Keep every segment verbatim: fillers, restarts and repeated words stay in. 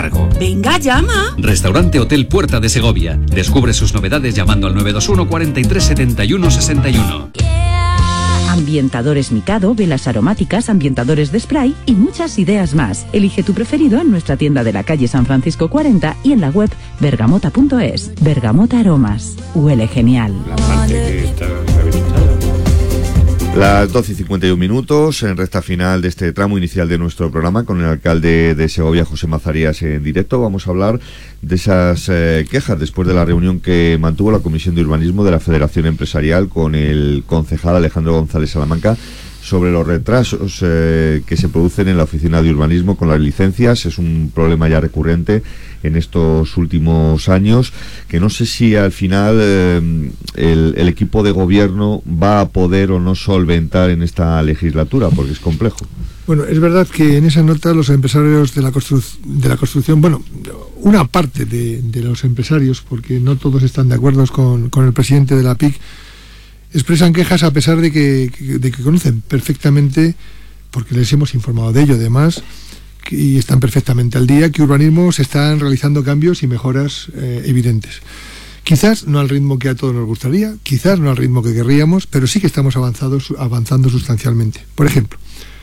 cargo. Venga, llama. Restaurante Hotel Puerta de Segovia. Descubre sus novedades llamando al nueve dos uno, cuarenta y tres, setenta y uno, sesenta y uno. Ambientadores Mikado, velas aromáticas, ambientadores de spray y muchas ideas más. Elige tu preferido en nuestra tienda de la calle San Francisco cuarenta y en la web bergamota punto es. Bergamota Aromas. Huele genial. La parte que está rehabilitada. Las doce y cincuenta y un minutos, en recta final de este tramo inicial de nuestro programa, con el alcalde de Segovia, José Mazarías, en directo. Vamos a hablar de esas eh, quejas después de la reunión que mantuvo la Comisión de Urbanismo de la Federación Empresarial con el concejal Alejandro González Salamanca sobre los retrasos eh, que se producen en la Oficina de Urbanismo con las licencias. Es un problema ya recurrente en estos últimos años, que no sé si al final eh, el, el equipo de gobierno va a poder o no solventar en esta legislatura, porque es complejo. Bueno, es verdad que en esa nota los empresarios de la, constru de la construcción, bueno, una parte de, de los empresarios, porque no todos están de acuerdo con, con el presidente de la P I C, expresan quejas a pesar de que, de que conocen perfectamente, porque les hemos informado de ello además, y están perfectamente al día, que urbanismo se están realizando cambios y mejoras eh, evidentes. Quizás no al ritmo que a todos nos gustaría, quizás no al ritmo que querríamos, pero sí que estamos avanzados, avanzando sustancialmente. Por ejemplo,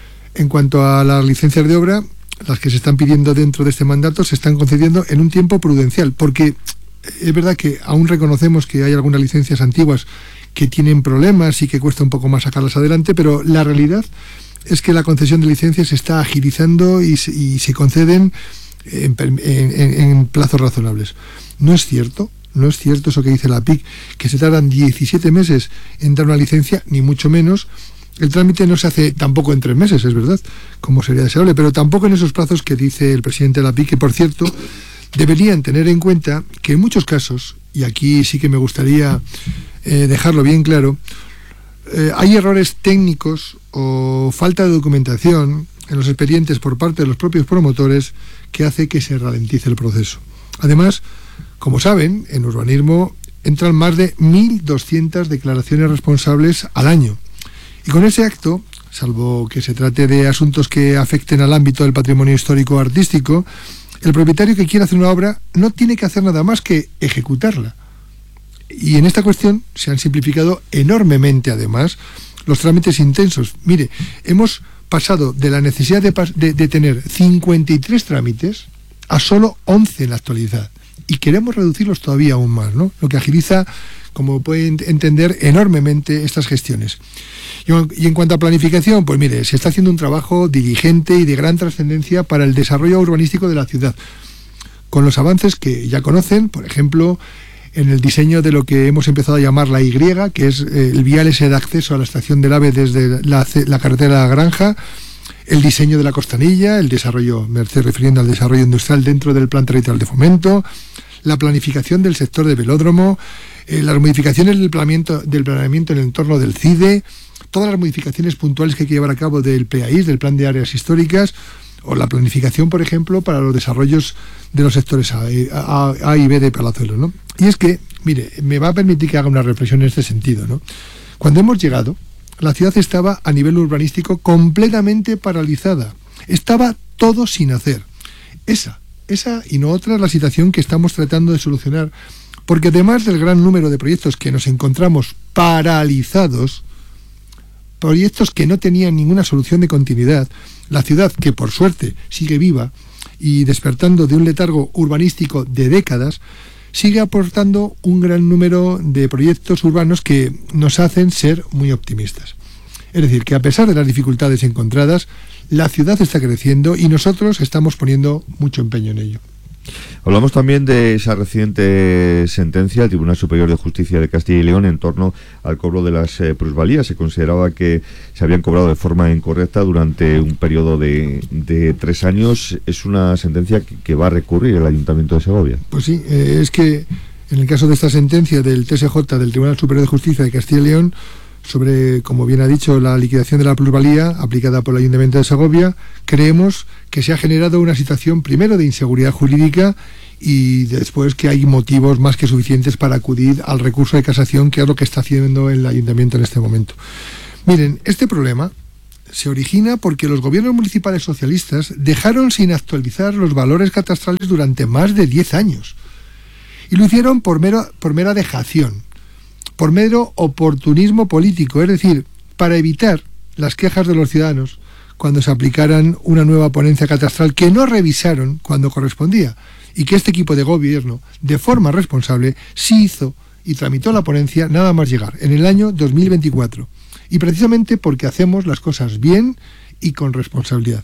en cuanto a las licencias de obra, las que se están pidiendo dentro de este mandato se están concediendo en un tiempo prudencial, porque es verdad que aún reconocemos que hay algunas licencias antiguas que tienen problemas y que cuesta un poco más sacarlas adelante, pero la realidad es que la concesión de licencias se está agilizando y se, y se conceden en, en, en plazos razonables. No es cierto, no es cierto eso que dice la P I C, que se tardan diecisiete meses en dar una licencia, ni mucho menos. El trámite no se hace tampoco en tres meses, es verdad, como sería deseable, pero tampoco en esos plazos que dice el presidente de la P I C, que por cierto deberían tener en cuenta que en muchos casos, y aquí sí que me gustaría eh, dejarlo bien claro, eh, hay errores técnicos o falta de documentación en los expedientes por parte de los propios promotores que hace que se ralentice el proceso. Además, como saben, en urbanismo entran más de mil doscientas declaraciones responsables al año. Y con ese acto, salvo que se trate de asuntos que afecten al ámbito del patrimonio histórico o artístico, el propietario que quiera hacer una obra no tiene que hacer nada más que ejecutarla. Y en esta cuestión se han simplificado enormemente, además, los trámites intensos. Mire, hemos pasado de la necesidad de, de, de tener cincuenta y tres trámites a solo once en la actualidad. Y queremos reducirlos todavía aún más, ¿no? Lo que agiliza, como pueden entender, enormemente estas gestiones. Y en cuanto a planificación, pues mire, se está haciendo un trabajo diligente y de gran trascendencia para el desarrollo urbanístico de la ciudad, con los avances que ya conocen, por ejemplo, en el diseño de lo que hemos empezado a llamar la Y, que es el vial ese de acceso a la estación del AVE desde la, la carretera de la Granja, el diseño de la Costanilla, el desarrollo, me estoy refiriendo al desarrollo industrial dentro del Plan Territorial de Fomento, la planificación del sector de velódromo, eh, las modificaciones del planeamiento, del planeamiento en el entorno del C I D E, todas las modificaciones puntuales que hay que llevar a cabo del P A I S, del Plan de Áreas Históricas, o la planificación, por ejemplo, para los desarrollos de los sectores A, A, A y B de Palazuelos, ¿no? Y es que, mire, me va a permitir que haga una reflexión en este sentido, ¿no? Cuando hemos llegado, la ciudad estaba a nivel urbanístico completamente paralizada. Estaba todo sin hacer. Esa, esa y no otra es la situación que estamos tratando de solucionar, porque además del gran número de proyectos que nos encontramos paralizados, proyectos que no tenían ninguna solución de continuidad, la ciudad, que por suerte sigue viva y despertando de un letargo urbanístico de décadas, sigue aportando un gran número de proyectos urbanos que nos hacen ser muy optimistas. Es decir, que a pesar de las dificultades encontradas, la ciudad está creciendo y nosotros estamos poniendo mucho empeño en ello. Hablamos también de esa reciente sentencia del Tribunal Superior de Justicia de Castilla y León en torno al cobro de las eh, plusvalías. Se consideraba que se habían cobrado de forma incorrecta durante un periodo de, de tres años. Es una sentencia que, que va a recurrir el Ayuntamiento de Segovia. Pues sí, eh, es que en el caso de esta sentencia del T S J del Tribunal Superior de Justicia de Castilla y León sobre, como bien ha dicho, la liquidación de la plusvalía aplicada por el Ayuntamiento de Segovia, creemos que se ha generado una situación primero de inseguridad jurídica y después que hay motivos más que suficientes para acudir al recurso de casación, que es lo que está haciendo el Ayuntamiento en este momento. Miren, este problema se origina porque los gobiernos municipales socialistas dejaron sin actualizar los valores catastrales durante más de diez años. Y lo hicieron por, mero, por mera dejación, por mero oportunismo político, es decir, para evitar las quejas de los ciudadanos cuando se aplicaran una nueva ponencia catastral que no revisaron cuando correspondía, y que este equipo de gobierno, de forma responsable, sí hizo y tramitó la ponencia nada más llegar, en el año dos mil veinticuatro. Y precisamente porque hacemos las cosas bien y con responsabilidad.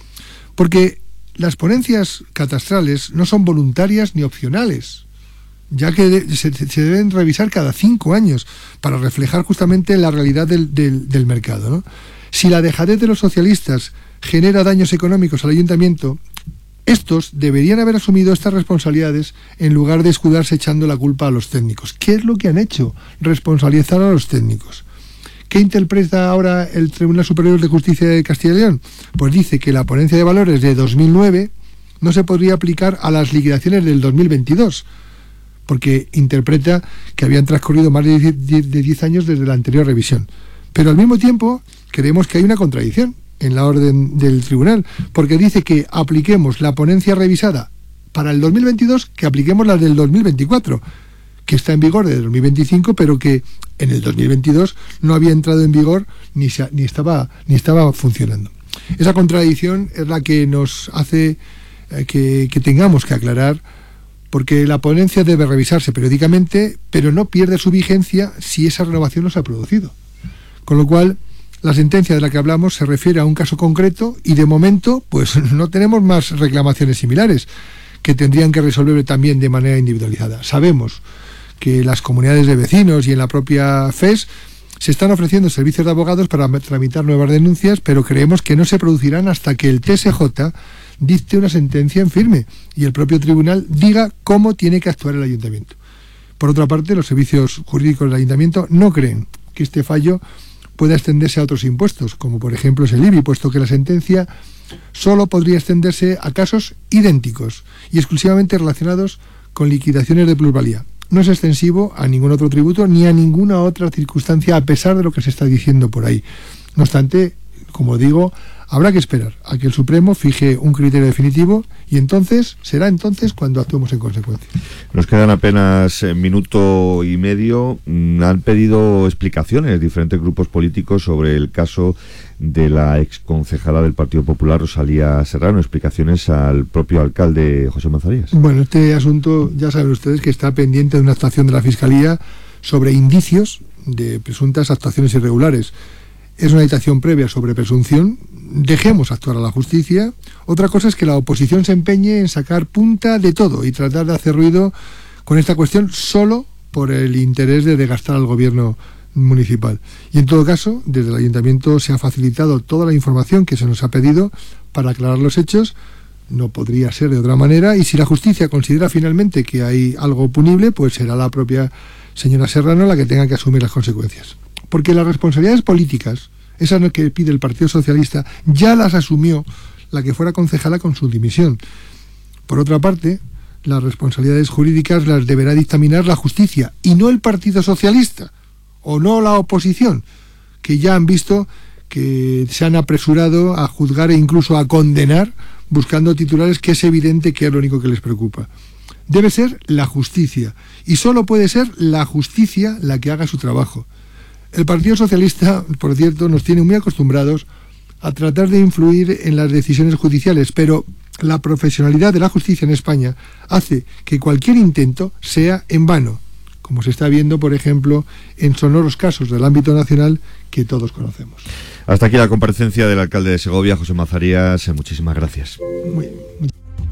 Porque las ponencias catastrales no son voluntarias ni opcionales, ya que de, se, se deben revisar cada cinco años para reflejar justamente la realidad del, del, del mercado, ¿no? Si la dejadez de los socialistas genera daños económicos al ayuntamiento, estos deberían haber asumido estas responsabilidades en lugar de escudarse echando la culpa a los técnicos. ¿Qué es lo que han hecho? Responsabilizar a los técnicos. ¿Qué interpreta ahora el Tribunal Superior de Justicia de Castilla y León? Pues dice que la ponencia de valores de dos mil nueve no se podría aplicar a las liquidaciones del dos mil veintidós, porque interpreta que habían transcurrido más de diez años desde la anterior revisión. Pero al mismo tiempo creemos que hay una contradicción en la orden del tribunal, porque dice que apliquemos la ponencia revisada para el dos mil veintidós, que apliquemos la del dos mil veinticuatro, que está en vigor desde dos mil veinticinco, pero que en el dos mil veintidós no había entrado en vigor ni, se, ni, estaba, ni estaba funcionando. Esa contradicción es la que nos hace eh, que, que tengamos que aclarar, porque la ponencia debe revisarse periódicamente, pero no pierde su vigencia si esa renovación no se ha producido. Con lo cual, la sentencia de la que hablamos se refiere a un caso concreto y de momento pues no tenemos más reclamaciones similares que tendrían que resolver también de manera individualizada. Sabemos que las comunidades de vecinos y en la propia F E S se están ofreciendo servicios de abogados para tramitar nuevas denuncias, pero creemos que no se producirán hasta que el T S J dicte una sentencia en firme y el propio tribunal diga cómo tiene que actuar el ayuntamiento. Por otra parte, los servicios jurídicos del ayuntamiento no creen que este fallo pueda extenderse a otros impuestos, como por ejemplo es el I B I, puesto que la sentencia solo podría extenderse a casos idénticos y exclusivamente relacionados con liquidaciones de plusvalía. No es extensivo a ningún otro tributo ni a ninguna otra circunstancia, a pesar de lo que se está diciendo por ahí. No obstante, como digo, habrá que esperar a que el Supremo fije un criterio definitivo y entonces será entonces cuando actuemos en consecuencia. Nos quedan apenas eh, minuto y medio. Mm, han pedido explicaciones diferentes grupos políticos sobre el caso de la exconcejala del Partido Popular, Rosalía Serrano. Explicaciones al propio alcalde José Mazarías. Bueno, este asunto ya saben ustedes que está pendiente de una actuación de la Fiscalía sobre indicios de presuntas actuaciones irregulares. Es una citación previa sobre presunción. Dejemos actuar a la justicia. Otra cosa es que la oposición se empeñe en sacar punta de todo y tratar de hacer ruido con esta cuestión solo por el interés de desgastar al gobierno municipal. Y en todo caso, desde el ayuntamiento se ha facilitado toda la información que se nos ha pedido para aclarar los hechos. No podría ser de otra manera, y si la justicia considera finalmente que hay algo punible, pues será la propia señora Serrano la que tenga que asumir las consecuencias. Porque las responsabilidades políticas, esas que pide el Partido Socialista, ya las asumió la que fuera concejala con su dimisión. Por otra parte, las responsabilidades jurídicas las deberá dictaminar la justicia y no el Partido Socialista, o no la oposición, que ya han visto que se han apresurado a juzgar e incluso a condenar buscando titulares que es evidente que es lo único que les preocupa. Debe ser la justicia, y solo puede ser la justicia la que haga su trabajo. El Partido Socialista, por cierto, nos tiene muy acostumbrados a tratar de influir en las decisiones judiciales, pero la profesionalidad de la justicia en España hace que cualquier intento sea en vano, como se está viendo, por ejemplo, en sonoros casos del ámbito nacional que todos conocemos. Hasta aquí la comparecencia del alcalde de Segovia, José Mazarías. Muchísimas gracias. Muy, muy...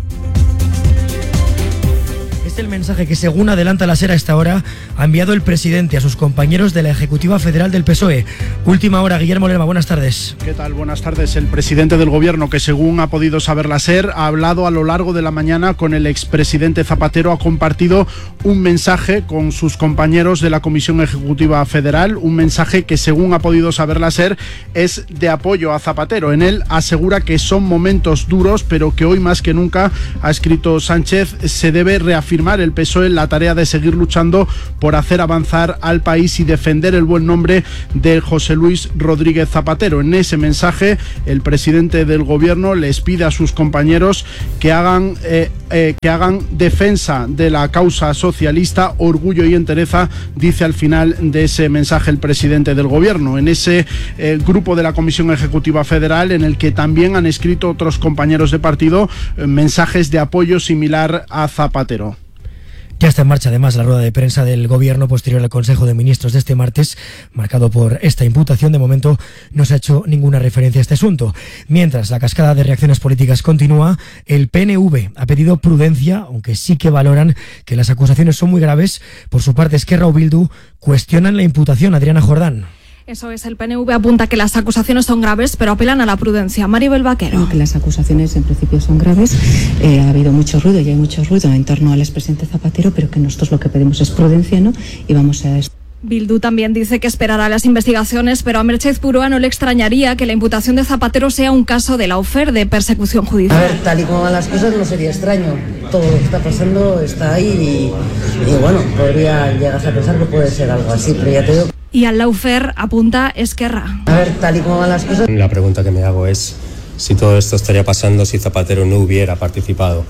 El mensaje que, según adelanta la SER a esta hora, ha enviado el presidente a sus compañeros de la Ejecutiva Federal del P S O E. Última hora, Guillermo Lerma, buenas tardes. ¿Qué tal? Buenas tardes. El presidente del Gobierno, que según ha podido saber la SER, ha hablado a lo largo de la mañana con el expresidente Zapatero, ha compartido un mensaje con sus compañeros de la Comisión Ejecutiva Federal, un mensaje que, según ha podido saber la SER, es de apoyo a Zapatero. En él asegura que son momentos duros, pero que hoy más que nunca, ha escrito Sánchez, se debe reafirmar retomar el P S O E la tarea de seguir luchando por hacer avanzar al país y defender el buen nombre de José Luis Rodríguez Zapatero. En ese mensaje, el presidente del gobierno les pide a sus compañeros que hagan, eh, eh, que hagan defensa de la causa socialista, orgullo y entereza, dice al final de ese mensaje el presidente del gobierno. En ese eh, grupo de la Comisión Ejecutiva Federal, en el que también han escrito otros compañeros de partido eh, mensajes de apoyo similar a Zapatero. Ya está en marcha además la rueda de prensa del Gobierno posterior al Consejo de Ministros de este martes, marcado por esta imputación. De momento no se ha hecho ninguna referencia a este asunto. Mientras la cascada de reacciones políticas continúa, el P N V ha pedido prudencia, aunque sí que valoran que las acusaciones son muy graves. Por su parte, Esquerra o Bildu cuestionan la imputación. Adriana Jordán. Eso es, el P N V apunta que las acusaciones son graves, pero apelan a la prudencia. Maribel Vaquero. Que las acusaciones en principio son graves, eh, ha habido mucho ruido y hay mucho ruido en torno al expresidente Zapatero, pero que nosotros lo que pedimos es prudencia, ¿no? Y vamos a... Bildu también dice que esperará las investigaciones, pero a Merchez Purúa no le extrañaría que la imputación de Zapatero sea un caso de lawfare, de persecución judicial. A ver, tal y como van las cosas no sería extraño. Todo lo que está pasando está ahí y, y bueno, podría llegar a pensar que puede ser algo así, pero ya te digo... Y al lawfare apunta Esquerra. A ver, tal y como van las cosas... La pregunta que me hago es si todo esto estaría pasando si Zapatero no hubiera participado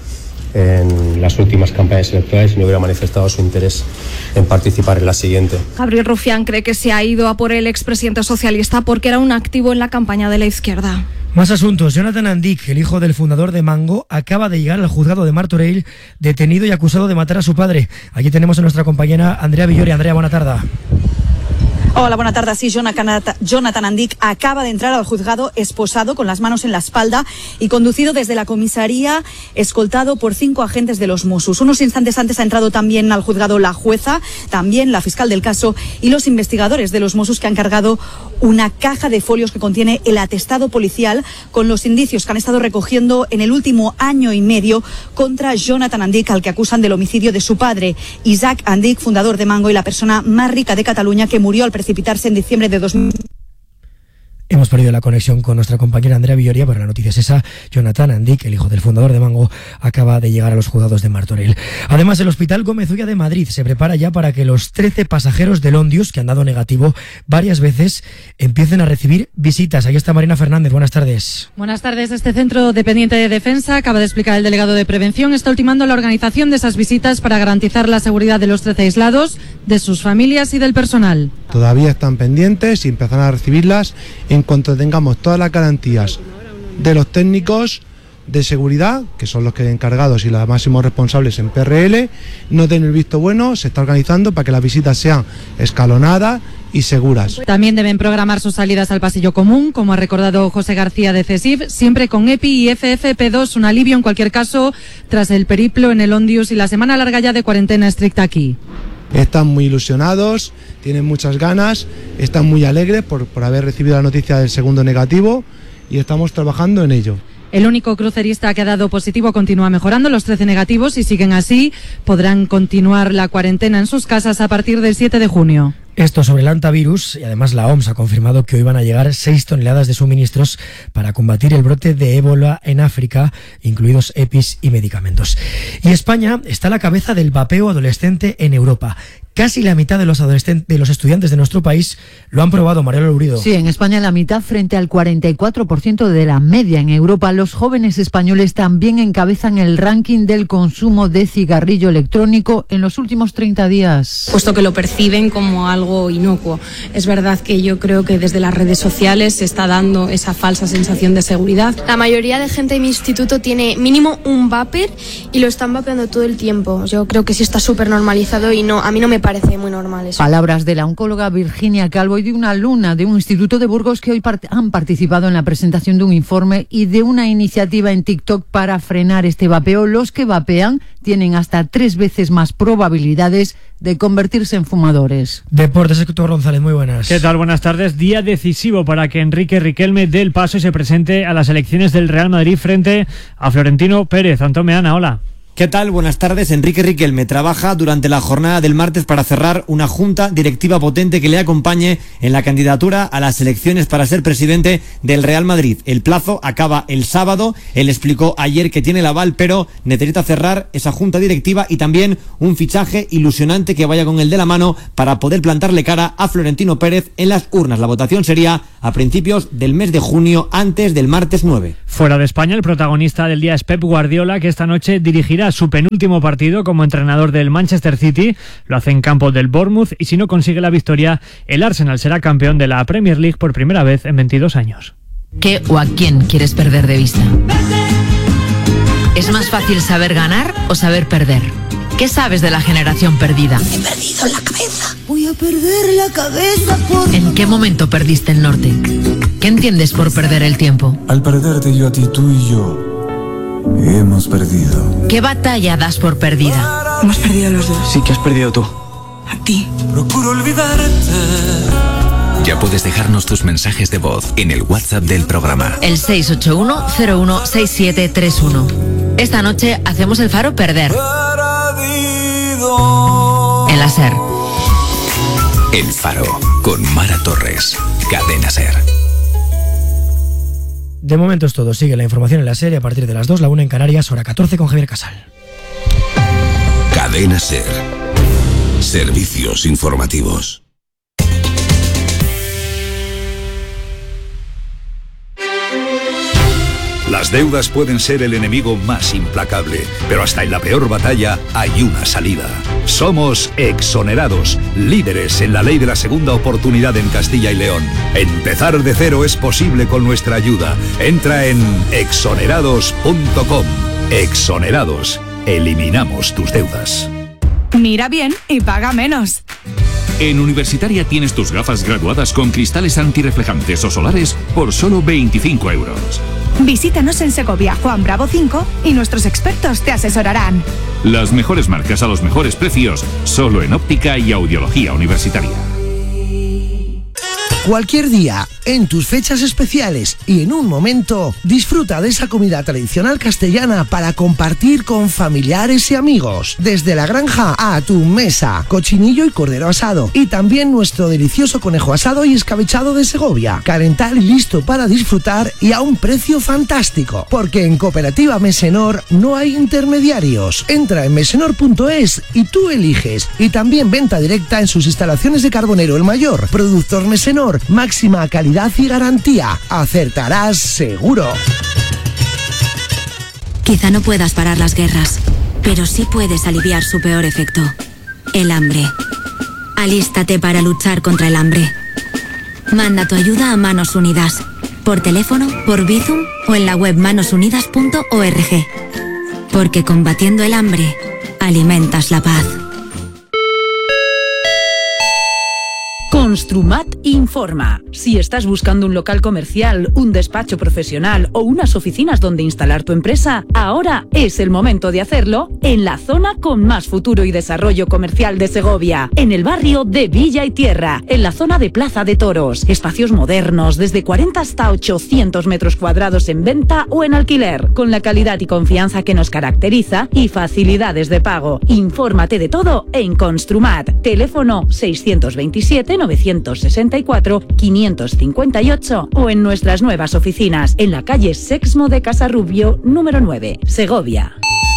en las últimas campañas electorales y no hubiera manifestado su interés en participar en la siguiente. Gabriel Rufián cree que se ha ido a por el expresidente socialista porque era un activo en la campaña de la izquierda. Más asuntos. Jonathan Andic, el hijo del fundador de Mango, acaba de llegar al juzgado de Martorell, detenido y acusado de matar a su padre. Aquí tenemos a nuestra compañera Andrea Villori. Andrea, buena tarde. Hola, buena tarde. Sí, Jonathan Andic acaba de entrar al juzgado esposado, con las manos en la espalda y conducido desde la comisaría, escoltado por cinco agentes de los Mossos. Unos instantes antes ha entrado también al juzgado la jueza, también la fiscal del caso y los investigadores de los Mossos, que han cargado una caja de folios que contiene el atestado policial con los indicios que han estado recogiendo en el último año y medio contra Jonathan Andic, al que acusan del homicidio de su padre, Isaac Andic, fundador de Mango y la persona más rica de Cataluña, que murió al precipitarse en diciembre de dos mil. Hemos perdido la conexión con nuestra compañera Andrea Villoria, pero la noticia es esa. Jonathan Andic, el hijo del fundador de Mango, acaba de llegar a los juzgados de Martorell. Además, el Hospital Gómez Ulla de Madrid se prepara ya para que los trece pasajeros del Ondius, que han dado negativo varias veces, empiecen a recibir visitas. Ahí está Marina Fernández. Buenas tardes. Buenas tardes. Este centro dependiente de Defensa, acaba de explicar el delegado de Prevención, está ultimando la organización de esas visitas para garantizar la seguridad de los trece aislados, de sus familias y del personal. Todavía están pendientes y empezarán a recibirlas en cuanto tengamos todas las garantías de los técnicos de seguridad, que son los que encargados y los máximos responsables en P R L, no den el visto bueno. Se está organizando para que las visitas sean escalonadas y seguras. También deben programar sus salidas al pasillo común, como ha recordado José García de CESIF, siempre con EPI y F F P dos, un alivio en cualquier caso tras el periplo en el Ondius y la semana larga ya de cuarentena estricta aquí. Están muy ilusionados, tienen muchas ganas, están muy alegres por, por haber recibido la noticia del segundo negativo y estamos trabajando en ello. El único crucerista que ha dado positivo continúa mejorando. Los trece negativos, si siguen así, podrán continuar la cuarentena en sus casas a partir del siete de junio. Esto sobre el antivirus, y además la O M S ha confirmado que hoy van a llegar seis toneladas de suministros para combatir el brote de ébola en África, incluidos E P Is y medicamentos. Y España está a la cabeza del vapeo adolescente en Europa. Casi la mitad de los adolescentes, de los estudiantes de nuestro país lo han probado. Mariela Lurido. Sí, en España la mitad frente al cuarenta y cuatro por ciento de la media en Europa. Los jóvenes españoles también encabezan el ranking del consumo de cigarrillo electrónico en los últimos treinta días. Puesto que lo perciben como algo inocuo. Es verdad que yo creo que desde las redes sociales se está dando esa falsa sensación de seguridad. La mayoría de gente de mi instituto tiene mínimo un vapor y lo están vapeando todo el tiempo. Yo creo que sí está súper normalizado y no, a mí no me parece muy normal eso. Palabras de la oncóloga Virginia Calvo y de una alumna de un instituto de Burgos que hoy part- han participado en la presentación de un informe y de una iniciativa en TikTok para frenar este vapeo. Los que vapean tienen hasta tres veces más probabilidades de convertirse en fumadores. Deportes, Héctor González, muy buenas. ¿Qué tal? Buenas tardes. Día decisivo para que Enrique Riquelme dé el paso y se presente a las elecciones del Real Madrid frente a Florentino Pérez. Antón Meana, hola. ¿Qué tal? Buenas tardes. Enrique Riquelme trabaja durante la jornada del martes para cerrar una junta directiva potente que le acompañe en la candidatura a las elecciones para ser presidente del Real Madrid. El plazo acaba el sábado. Él explicó ayer que tiene el aval, pero necesita cerrar esa junta directiva y también un fichaje ilusionante que vaya con el de la mano para poder plantarle cara a Florentino Pérez en las urnas. La votación sería a principios del mes de junio, antes del martes nueve. Fuera de España, el protagonista del día es Pep Guardiola, que esta noche dirigirá su penúltimo partido como entrenador del Manchester City. Lo hace en campo del Bournemouth y si no consigue la victoria, el Arsenal será campeón de la Premier League por primera vez en veintidós años. ¿Qué o a quién quieres perder de vista? ¿Es más fácil saber ganar o saber perder? ¿Qué sabes de la generación perdida? He perdido la cabeza. Voy a perder la cabeza por... ¿En qué momento perdiste el norte? ¿Qué entiendes por perder el tiempo? Al perderte yo a ti, tú y yo hemos perdido. ¿Qué batalla das por perdida? Hemos perdido los dos. Sí, que has perdido tú. A ti. Procuro olvidarte. Ya puedes dejarnos tus mensajes de voz en el WhatsApp del programa. El seis ocho uno cero uno seis siete tres uno. Esta noche hacemos el faro perder. En la SER. El Faro, con Mara Torres. Cadena SER. De momento es todo. Sigue la información en la SER a partir de las dos, la una en Canarias, hora catorce con Javier Casal. Cadena SER. Servicios informativos. Las deudas pueden ser el enemigo más implacable, pero hasta en la peor batalla hay una salida. Somos Exonerados, líderes en la ley de la segunda oportunidad en Castilla y León. Empezar de cero es posible con nuestra ayuda. Entra en exonerados punto com. Exonerados. Eliminamos tus deudas. Mira bien y paga menos. En Universitaria tienes tus gafas graduadas con cristales antirreflejantes o solares por solo veinticinco euros. Visítanos en Segovia, Juan Bravo cinco y nuestros expertos te asesorarán. Las mejores marcas a los mejores precios, solo en Óptica y Audiología Universitaria. Cualquier día, en tus fechas especiales y en un momento, disfruta de esa comida tradicional castellana para compartir con familiares y amigos. Desde la granja a tu mesa, cochinillo y cordero asado. Y también nuestro delicioso conejo asado y escabechado de Segovia. Calentar y listo para disfrutar y a un precio fantástico. Porque en Cooperativa Mesenor no hay intermediarios. Entra en mesenor punto es y tú eliges. Y también venta directa en sus instalaciones de Carbonero el Mayor. Productor Mesenor. Máxima calidad y garantía. Acertarás seguro. Quizá no puedas parar las guerras, pero sí puedes aliviar su peor efecto, el hambre. Alístate para luchar contra el hambre. Manda tu ayuda a Manos Unidas, por teléfono, por Bizum o en la web manos unidas punto org. Porque combatiendo el hambre, alimentas la paz. Construmat informa. Si estás buscando un local comercial, un despacho profesional o unas oficinas donde instalar tu empresa, ahora es el momento de hacerlo en la zona con más futuro y desarrollo comercial de Segovia, en el barrio de Villa y Tierra, en la zona de Plaza de Toros. Espacios modernos, desde cuarenta hasta ochocientos metros cuadrados en venta o en alquiler, con la calidad y confianza que nos caracteriza y facilidades de pago. Infórmate de todo en Construmat. Teléfono seiscientos veintisiete novecientos sesenta y cuatro quinientos cincuenta y ocho o en nuestras nuevas oficinas en la calle Sexmo de Casarrubio número nueve, Segovia.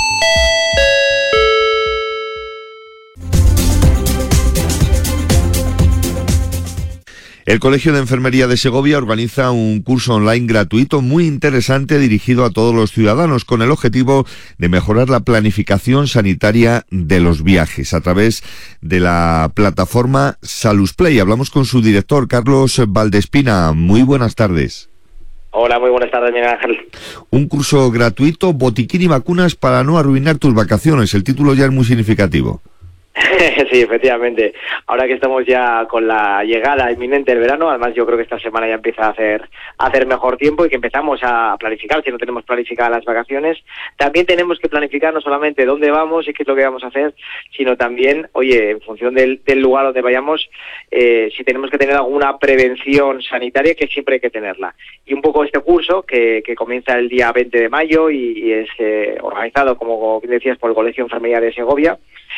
El Colegio de Enfermería de Segovia organiza un curso online gratuito muy interesante dirigido a todos los ciudadanos con el objetivo de mejorar la planificación sanitaria de los viajes a través de la plataforma Salusplay. Hablamos con su director, Carlos Valdespina. Muy buenas tardes. Hola, muy buenas tardes, Miguel Ángel. Un curso gratuito, botiquín y vacunas para no arruinar tus vacaciones. El título ya es muy significativo. Sí, efectivamente. Ahora que estamos ya con la llegada inminente del verano, además yo creo que esta semana ya empieza a hacer a hacer mejor tiempo y que empezamos a planificar, si no tenemos planificadas las vacaciones, también tenemos que planificar no solamente dónde vamos y qué es lo que vamos a hacer, sino también, oye, en función del, del lugar donde vayamos, eh, si tenemos que tener alguna prevención sanitaria, que siempre hay que tenerla. Y un poco este curso, que, que comienza el día veinte de mayo y, y es eh, organizado, como bien decías, por el Colegio de Enfermería de Segovia,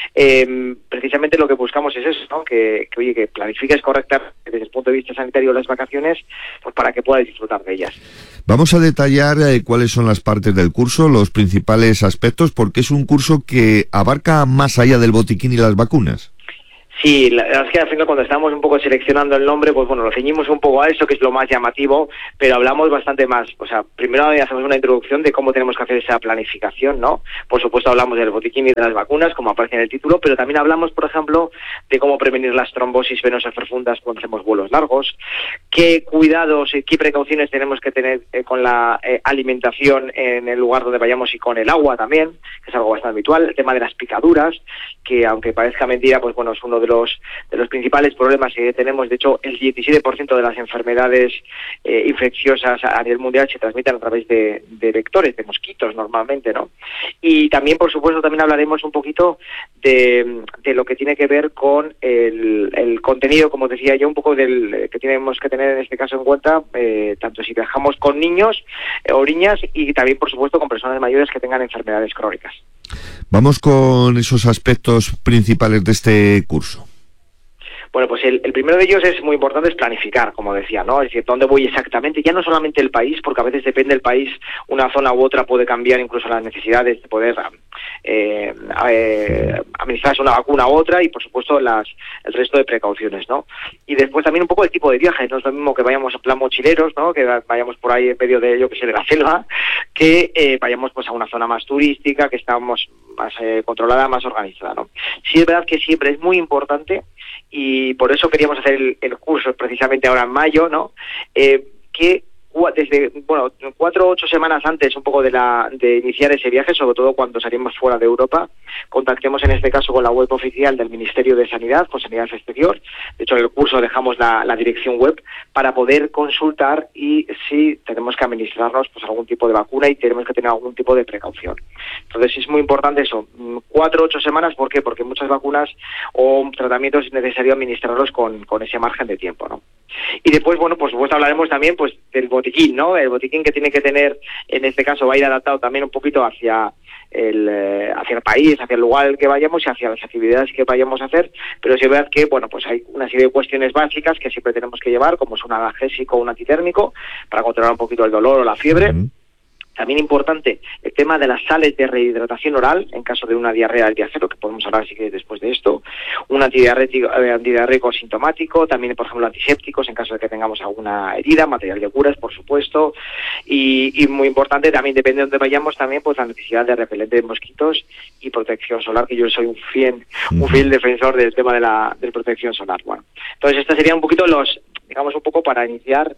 eh, precisamente lo que buscamos es eso, ¿no? Que, que oye, que planifiques correctamente desde el punto de vista sanitario las vacaciones, pues para que puedas disfrutar de ellas. Vamos a detallar eh, cuáles son las partes del curso, los principales aspectos, porque es un curso que abarca más allá del botiquín y las vacunas. Sí, la verdad es que al final cuando estábamos un poco seleccionando el nombre, pues bueno, lo ceñimos un poco a eso, que es lo más llamativo, pero hablamos bastante más. O sea, primero hacemos una introducción de cómo tenemos que hacer esa planificación, ¿no? Por supuesto hablamos del botiquín y de las vacunas, como aparece en el título, pero también hablamos, por ejemplo, de cómo prevenir las trombosis venosas profundas cuando hacemos vuelos largos, qué cuidados y qué precauciones tenemos que tener eh, con la eh, alimentación en el lugar donde vayamos y con el agua también, que es algo bastante habitual, el tema de las picaduras, que aunque parezca mentira, pues bueno, es uno de los de los principales problemas que tenemos. De hecho, el diecisiete por ciento de las enfermedades eh, infecciosas a nivel mundial se transmiten a través de, de vectores, de mosquitos normalmente, ¿no? Y también, por supuesto, también hablaremos un poquito de, de lo que tiene que ver con el, el contenido, como decía yo, un poco del que tenemos que tener en este caso en cuenta, eh, tanto si viajamos con niños eh, o niñas y también, por supuesto, con personas mayores que tengan enfermedades crónicas. Vamos con esos aspectos principales de este curso. Bueno, pues el, el primero de ellos es muy importante, es planificar, como decía, ¿no? Es decir, dónde voy exactamente, ya no solamente el país, porque a veces depende del país, una zona u otra puede cambiar incluso las necesidades de poder eh, eh, administrarse una vacuna u otra y, por supuesto, las el resto de precauciones, ¿no? Y después también un poco el tipo de viaje, no es lo mismo que vayamos en plan mochileros, ¿no? Que vayamos por ahí en medio de, yo que sé, de la selva, que eh, vayamos pues a una zona más turística, que estamos más eh, controlada, más organizada, ¿no? Sí es verdad que siempre es muy importante y por eso queríamos hacer el, el curso precisamente ahora en mayo, ¿no? Eh, que desde, bueno, cuatro o ocho semanas antes un poco de la de iniciar ese viaje, sobre todo cuando salimos fuera de Europa, contactemos en este caso con la web oficial del Ministerio de Sanidad, con Sanidad Exterior. De hecho, en el curso dejamos la, la dirección web para poder consultar y si tenemos que administrarnos pues algún tipo de vacuna y tenemos que tener algún tipo de precaución. Entonces es muy importante eso, cuatro o ocho semanas, ¿por qué? Porque muchas vacunas o tratamientos es necesario administrarlos con, con ese margen de tiempo, ¿no? Y después, bueno, por supuesto hablaremos también pues del botiquín, ¿no? El botiquín que tiene que tener, en este caso va a ir adaptado también un poquito hacia el eh, hacia el país, hacia el lugar al que vayamos y hacia las actividades que vayamos a hacer, pero sí es verdad que, bueno, pues hay una serie de cuestiones básicas que siempre tenemos que llevar, como es un analgésico o un antitérmico, para controlar un poquito el dolor o la fiebre. Uh-huh. También importante el tema de las sales de rehidratación oral en caso de una diarrea del día cero, que podemos hablar si queréis después de esto, un antidiarrético, eh, antidiarreico sintomático, también por ejemplo antisépticos en caso de que tengamos alguna herida, material de curas por supuesto, y, y muy importante también, depende de dónde vayamos, también pues la necesidad de repelente de mosquitos y protección solar, que yo soy un fiel, un fiel defensor del tema de la de protección solar. Bueno, entonces estos serían un poquito los, digamos un poco para iniciar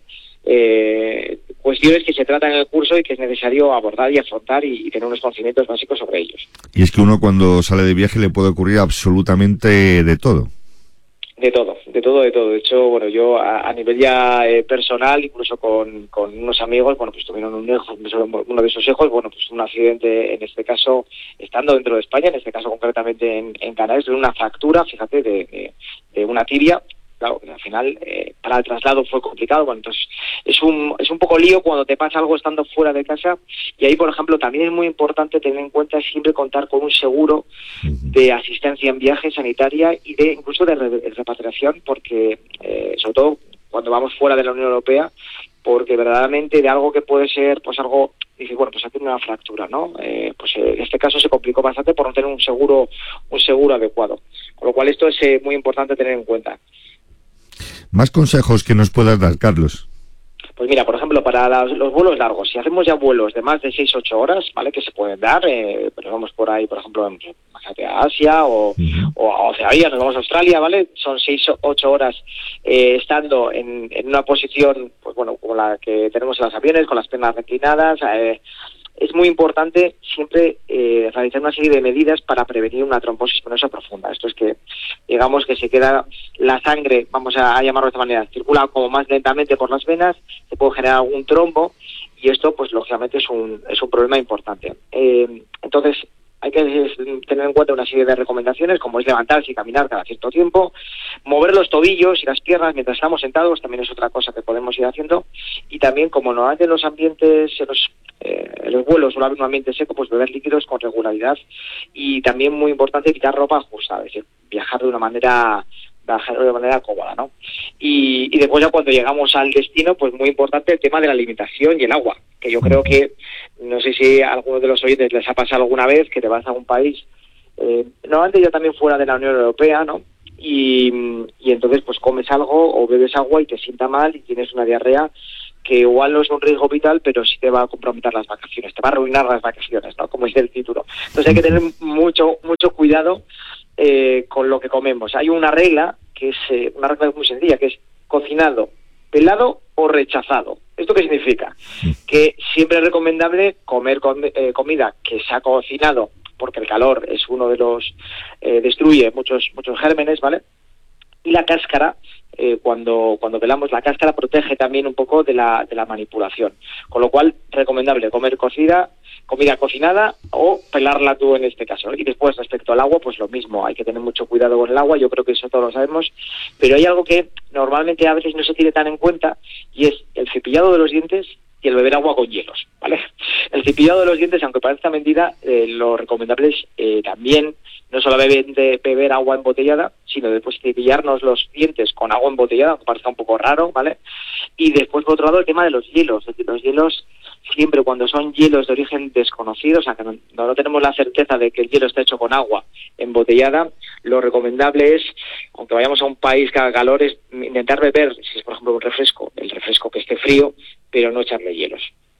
Eh, cuestiones que se tratan en el curso y que es necesario abordar y afrontar y, y tener unos conocimientos básicos sobre ellos. Y es que uno cuando sale de viaje le puede ocurrir absolutamente de todo. De todo, de todo, de todo. De hecho, bueno, yo a, a nivel ya eh, personal, incluso con, con unos amigos, bueno, pues tuvieron un hijo, uno de sus hijos, bueno, pues un accidente, en este caso, estando dentro de España, en este caso concretamente en, en Canarias, de una fractura, fíjate, de, de, de una tibia. Claro, al final eh, para el traslado fue complicado, bueno, entonces es un es un poco lío cuando te pasa algo estando fuera de casa y ahí, por ejemplo, también es muy importante tener en cuenta siempre contar con un seguro de asistencia en viaje sanitaria y de incluso de re- repatriación, porque eh, sobre todo cuando vamos fuera de la Unión Europea, porque verdaderamente de algo que puede ser pues algo, dices, bueno, pues ha tenido una fractura, ¿no? Eh, pues eh, en este caso se complicó bastante por no tener un seguro un seguro adecuado, con lo cual esto es eh, muy importante tener en cuenta. Más consejos que nos puedas dar, Carlos. Pues mira, por ejemplo, para las, los vuelos largos, si hacemos ya vuelos de más de seis a ocho horas, ¿vale? Que se pueden dar, eh, nos vamos por ahí, por ejemplo, en, a Asia o, uh-huh. o a Oceanía, nos vamos a Australia, ¿vale? Son seis o ocho horas eh, estando en, en una posición, pues bueno, como la que tenemos en los aviones, con las piernas reclinadas, eh, es muy importante siempre eh, realizar una serie de medidas para prevenir una trombosis venosa profunda. Esto es que, digamos, que se queda la sangre, vamos a, a llamarlo de esta manera, circula como más lentamente por las venas, se puede generar algún trombo, y esto, pues, lógicamente es un, es un problema importante. Eh, entonces, hay que tener en cuenta una serie de recomendaciones, como es levantarse y caminar cada cierto tiempo, mover los tobillos y las piernas mientras estamos sentados, también es otra cosa que podemos ir haciendo, y también, como normalmente en los ambientes, en los, eh, en los vuelos suele haber un ambiente seco, pues beber líquidos con regularidad, y también muy importante quitar ropa ajustada, es decir, viajar de una manera de manera cómoda, ¿no? Y, y después ya cuando llegamos al destino, pues muy importante el tema de la alimentación y el agua, que yo creo que, no sé si a algunos de los oyentes les ha pasado alguna vez que te vas a un país, eh, normalmente ya también fuera de la Unión Europea, ¿no? Y, y entonces pues comes algo o bebes agua y te sienta mal y tienes una diarrea que igual no es un riesgo vital, pero sí te va a comprometer las vacaciones, te va a arruinar las vacaciones, ¿no? Como dice el título. Entonces hay que tener mucho, mucho cuidado Eh, con lo que comemos. Hay una regla que es eh, una regla muy sencilla, que es cocinado, pelado o rechazado. ¿Esto qué significa? Que siempre es recomendable comer com eh, comida que se ha cocinado, porque el calor es uno de los eh, destruye muchos muchos gérmenes, ¿vale? Y la cáscara, eh, cuando cuando pelamos la cáscara, protege también un poco de la de la manipulación. Con lo cual, recomendable comer cocida, comida cocinada o pelarla tú en este caso. Y después, respecto al agua, pues lo mismo, hay que tener mucho cuidado con el agua, yo creo que eso todos lo sabemos, pero hay algo que normalmente a veces no se tiene tan en cuenta, y es el cepillado de los dientes y el beber agua con hielos, ¿vale? El cepillado de los dientes, aunque parezca mentira, eh, lo recomendable es eh, también no solo beber, de beber agua embotellada, sino después cepillarnos los dientes con agua embotellada, aunque parezca un poco raro, ¿vale? Y después, por otro lado, el tema de los hielos, es decir, los hielos siempre cuando son hielos de origen desconocido, o sea, que no, no tenemos la certeza de que el hielo está hecho con agua embotellada, lo recomendable es, aunque vayamos a un país que haga calor, es intentar beber, si es por ejemplo un refresco, el refresco que esté frío, pero no echarle hielos.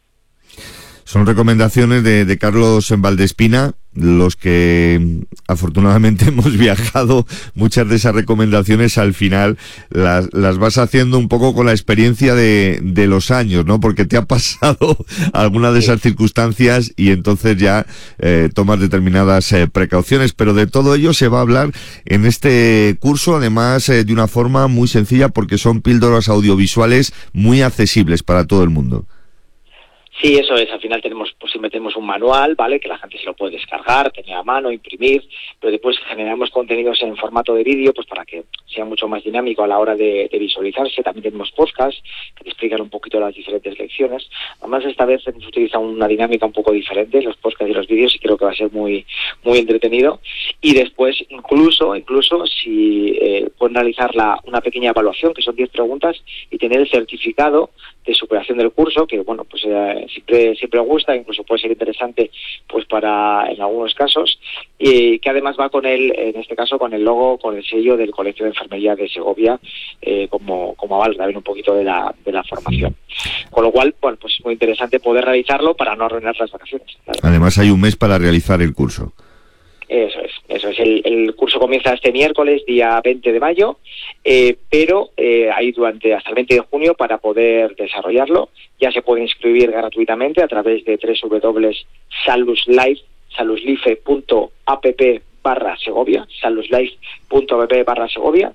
Son recomendaciones de, de Carlos Valdespina. Los que afortunadamente hemos viajado, muchas de esas recomendaciones al final las, las vas haciendo un poco con la experiencia de, de los años, ¿no? Porque te ha pasado alguna de esas circunstancias y entonces ya eh, tomas determinadas eh, precauciones, pero de todo ello se va a hablar en este curso, además eh, de una forma muy sencilla, porque son píldoras audiovisuales muy accesibles para todo el mundo. Sí, eso es. Al final tenemos, pues siempre tenemos un manual, ¿vale? Que la gente se lo puede descargar, tener a mano, imprimir, pero después generamos contenidos en formato de vídeo, pues para que sea mucho más dinámico a la hora de, de visualizarse. También tenemos podcasts que te explican un poquito las diferentes lecciones. Además, esta vez hemos utilizado una dinámica un poco diferente, los podcasts y los vídeos, y creo que va a ser muy, muy entretenido. Y después, incluso, incluso, si eh, pueden realizar la, una pequeña evaluación, que son diez preguntas, y tener el certificado de superación del curso, que bueno, pues eh, siempre siempre gusta, incluso puede ser interesante pues para en algunos casos, y que además va con el, en este caso con el logo, con el sello del Colegio de Enfermería de Segovia, eh, como, como aval también un poquito de la, de la formación. Con lo cual, bueno, pues es muy interesante poder realizarlo para no arruinar las vacaciones. Claro. Además hay un mes para realizar el curso. Eso es, eso es. El, el curso comienza este miércoles, día veinte de mayo, eh, pero eh, hay durante hasta el veinte de junio para poder desarrollarlo. Ya se puede inscribir gratuitamente a través de doble u doble u doble u punto saluslife, saluslife punto app barra Segovia, saluslife punto app barra Segovia,